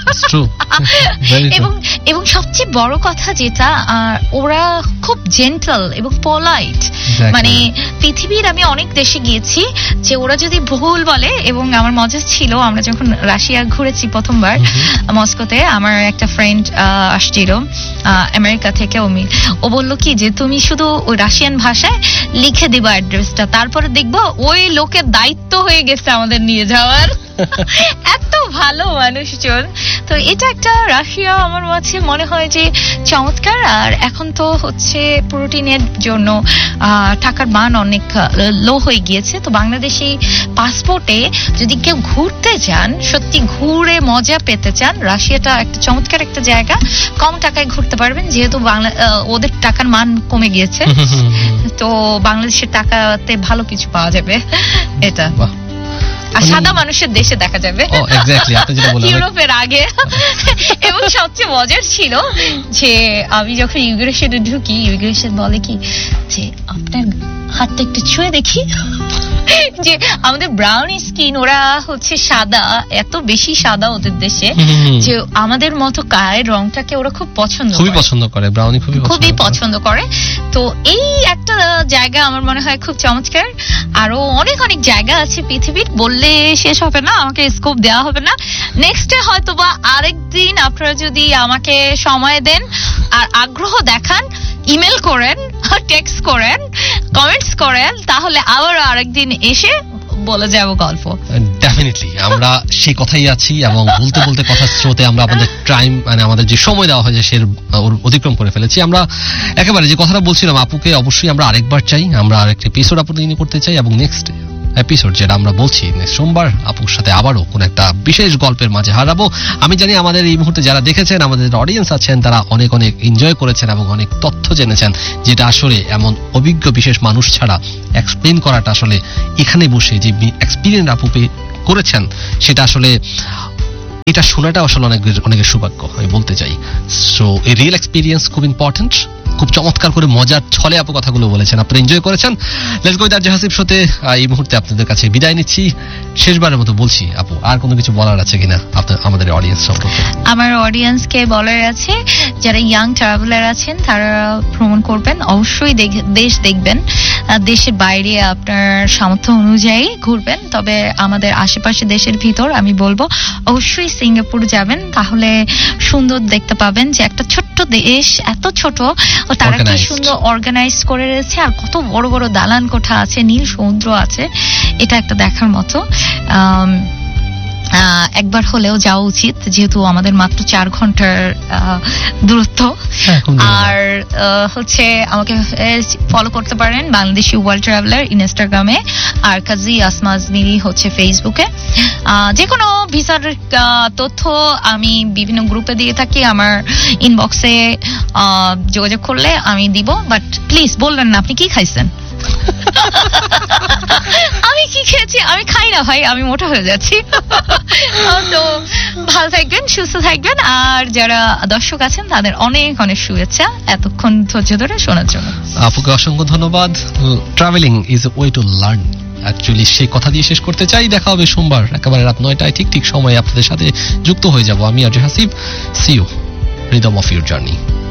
এবং এবং সবচেয়ে বড় কথা যেটা, ওরা খুব জেন্টল এবং পোলাইট। মানে পৃথিবীর আমি অনেক দেশে গিয়েছি যে ওরা যদি ভুল বলে, এবং আমার মজা ছিল আমরা যখন রাশিয়া ঘুরেছি প্রথমবার মস্কোতে, আমার একটা ফ্রেন্ড আসছিল আমেরিকা থেকে, ও বললো কি যে তুমি শুধু ওই রাশিয়ান ভাষায় লিখে দিবা অ্যাড্রেসটা, তারপরে দেখবো ওই লোকের দায়িত্ব হয়ে গেছে আমাদের নিয়ে যাওয়ার। এত ভালো মানুষজন। তো এটা একটা রাশিয়া আমার কাছে মনে হয় যে চমৎকার। আর এখন তো হচ্ছে প্রোটিনের জন্য টাকার মান অনেক লো হয়ে গিয়েছে। তো বাংলাদেশি পাসপোর্টে যদি কেউ ঘুরতে যান, সত্যি ঘুরে মজা পেতে চান, রাশিয়াটা একটা চমৎকার একটা জায়গা। কম টাকায় ঘুরতে পারবেন, যেহেতু বাংলা ওদের টাকার মান কমে গিয়েছে, তো বাংলাদেশের টাকাতে ভালো কিছু পাওয়া যাবে। এটা আর সাদা মানুষের দেশে দেখা যাবে ইউরোপের আগে। এবং সবচেয়ে মজার ছিল যে আমি যখন ইমিগ্রেশনে ঢুকি, ইমিগ্রেশন বলে কি যে আপনার হাতটা একটু ছুঁয়ে দেখি, যে আমাদের ব্রাউন স্কিন, ওরা হচ্ছে সাদা, এত বেশি সাদা ওদের দেশে যে আমাদের মতো গায়ের রংটাকে ওরা খুব পছন্দ খুবই পছন্দ করে, ব্রাউনি খুবই খুবই পছন্দ করে। তো এই একটা জায়গা আমার মনে হয় খুব চমৎকার। আরো অনেক অনেক জায়গা আছে পৃথিবীর, বললে শেষ হবে না, আমাকে স্কোপ দেওয়া হবে না। নেক্সটে হয়তো বা আরেকদিন আপনারা যদি আমাকে সময় দেন আর আগ্রহ দেখান, ইমেল করেন, টেক্সট করেন, কমেন্টস করেন, তাহলে আবার আরেকদিন এসে বলে যাব গল্প। ডেফিনেটলি আমরা সেই কথাই আছি, এবং বলতে বলতে কথা স্রোতে আমরা আমাদের টাইম, মানে আমাদের যে সময় দেওয়া হয়েছে সে অতিক্রম করে ফেলেছি। আমরা একেবারে যে কথাটা বলছিলাম, আপুকে অবশ্যই আমরা আরেকবার চাই, আমরা আরেকটা এপিসোড আপনাদের করতে চাই, এবং নেক্সট এপিসোড যেটা আমরা বলছি নেক্সট সোমবার আপুর সাথে আবারও কোন একটা বিশেষ গল্পের মাঝে হারাবো। আমি জানি আমাদের এই মুহূর্তে যারা দেখেছেন, আমাদের অডিয়েন্স আছেন, তারা অনেক অনেক এনজয় করেছেন এবং অনেক তথ্য জেনেছেন, যেটা আসলে এমন অভিজ্ঞ বিশেষ মানুষ ছাড়া এক্সপ্লেন করাটা আসলে এখানে বসে যে এক্সপিরিয়েন্স আপু করেছেন, সেটা আসলে এটা শোনাটা আসলে অনেক অনেকের সৌভাগ্য আমি বলতে চাই। সো এই রিয়েল এক্সপিরিয়েন্স খুব ইম্পর্টেন্ট। খুব চমৎকার করে মজার ছলে আপু কথাগুলো বলেছেন, আপনারা এনজয় করেছেন। Let's go with RJ Hasib শোতে এই মুহূর্তে আপনাদের কাছে বিদায় নিচ্ছি। শেষবারের মতো বলছি, আপু আর কোনো কিছু বলার আছে কিনা আপনার আমাদের অডিয়েন্স সম্পর্কে? আমার অডিয়েন্সকে বলার আছে, যারা ইয়াং ট্রাভেলার আছেন তারা ভ্রমণ করবেন, অবশ্যই দেশ দেখবেন, দেশের বাইরে আপনার সামর্থ্য অনুযায়ী ঘুরবেন। তবে আমাদের আশেপাশে দেশের ভিতর আমি বলবো অবশ্যই সিঙ্গাপুর যাবেন, তাহলে সুন্দর দেখতে পাবেন যে একটা ছোট্ট দেশ, এত ছোট, তারা কি সুন্দর অর্গানাইজ করে রয়েছে, আর কত বড় বড় দালান কোঠা আছে, নীল সমুদ্র আছে, এটা একটা দেখার মতো। আহ একবার হলেও যাওয়া উচিত, যেহেতু আমাদের মাত্র চার ঘন্টার দূরত্ব। আর হচ্ছে আমাকে ফলো করতে পারেন বাংলাদেশি ওয়ার্ল্ড ট্রাভেলার ইনস্টাগ্রামে, আর কাজী আসমা আজমিরি হচ্ছে ফেসবুকে। যে কোনো ভিসার তথ্য আমি বিভিন্ন গ্রুপে দিয়ে থাকি, আমার ইনবক্সে যোগাযোগ করলে আমি দিব। বাট প্লিজ বললেন না আপনি কি খাইছেন। আমি কি খেয়েছি? আমি খাই না ভাই, আমি মোটা হয়ে যাচ্ছি। তো ভালো থাকবেন, সুস্থ থাকবেন, আর যারা দর্শক আছেন তাদের অনেক অনেক শুভেচ্ছা এতক্ষণ ধৈর্য ধরে শোনার জন্য। আপুকে অসংখ্য ধন্যবাদ। Travelling is a way to learn, actually সেই কথা দিয়ে শেষ করতে চাই। দেখা হবে সোমবার একেবারে রাত নয়টায় ঠিক ঠিক সময়ে আপনাদের সাথে যুক্ত হয়ে যাব আমি RJ Hasib. C you rhythm of your journey.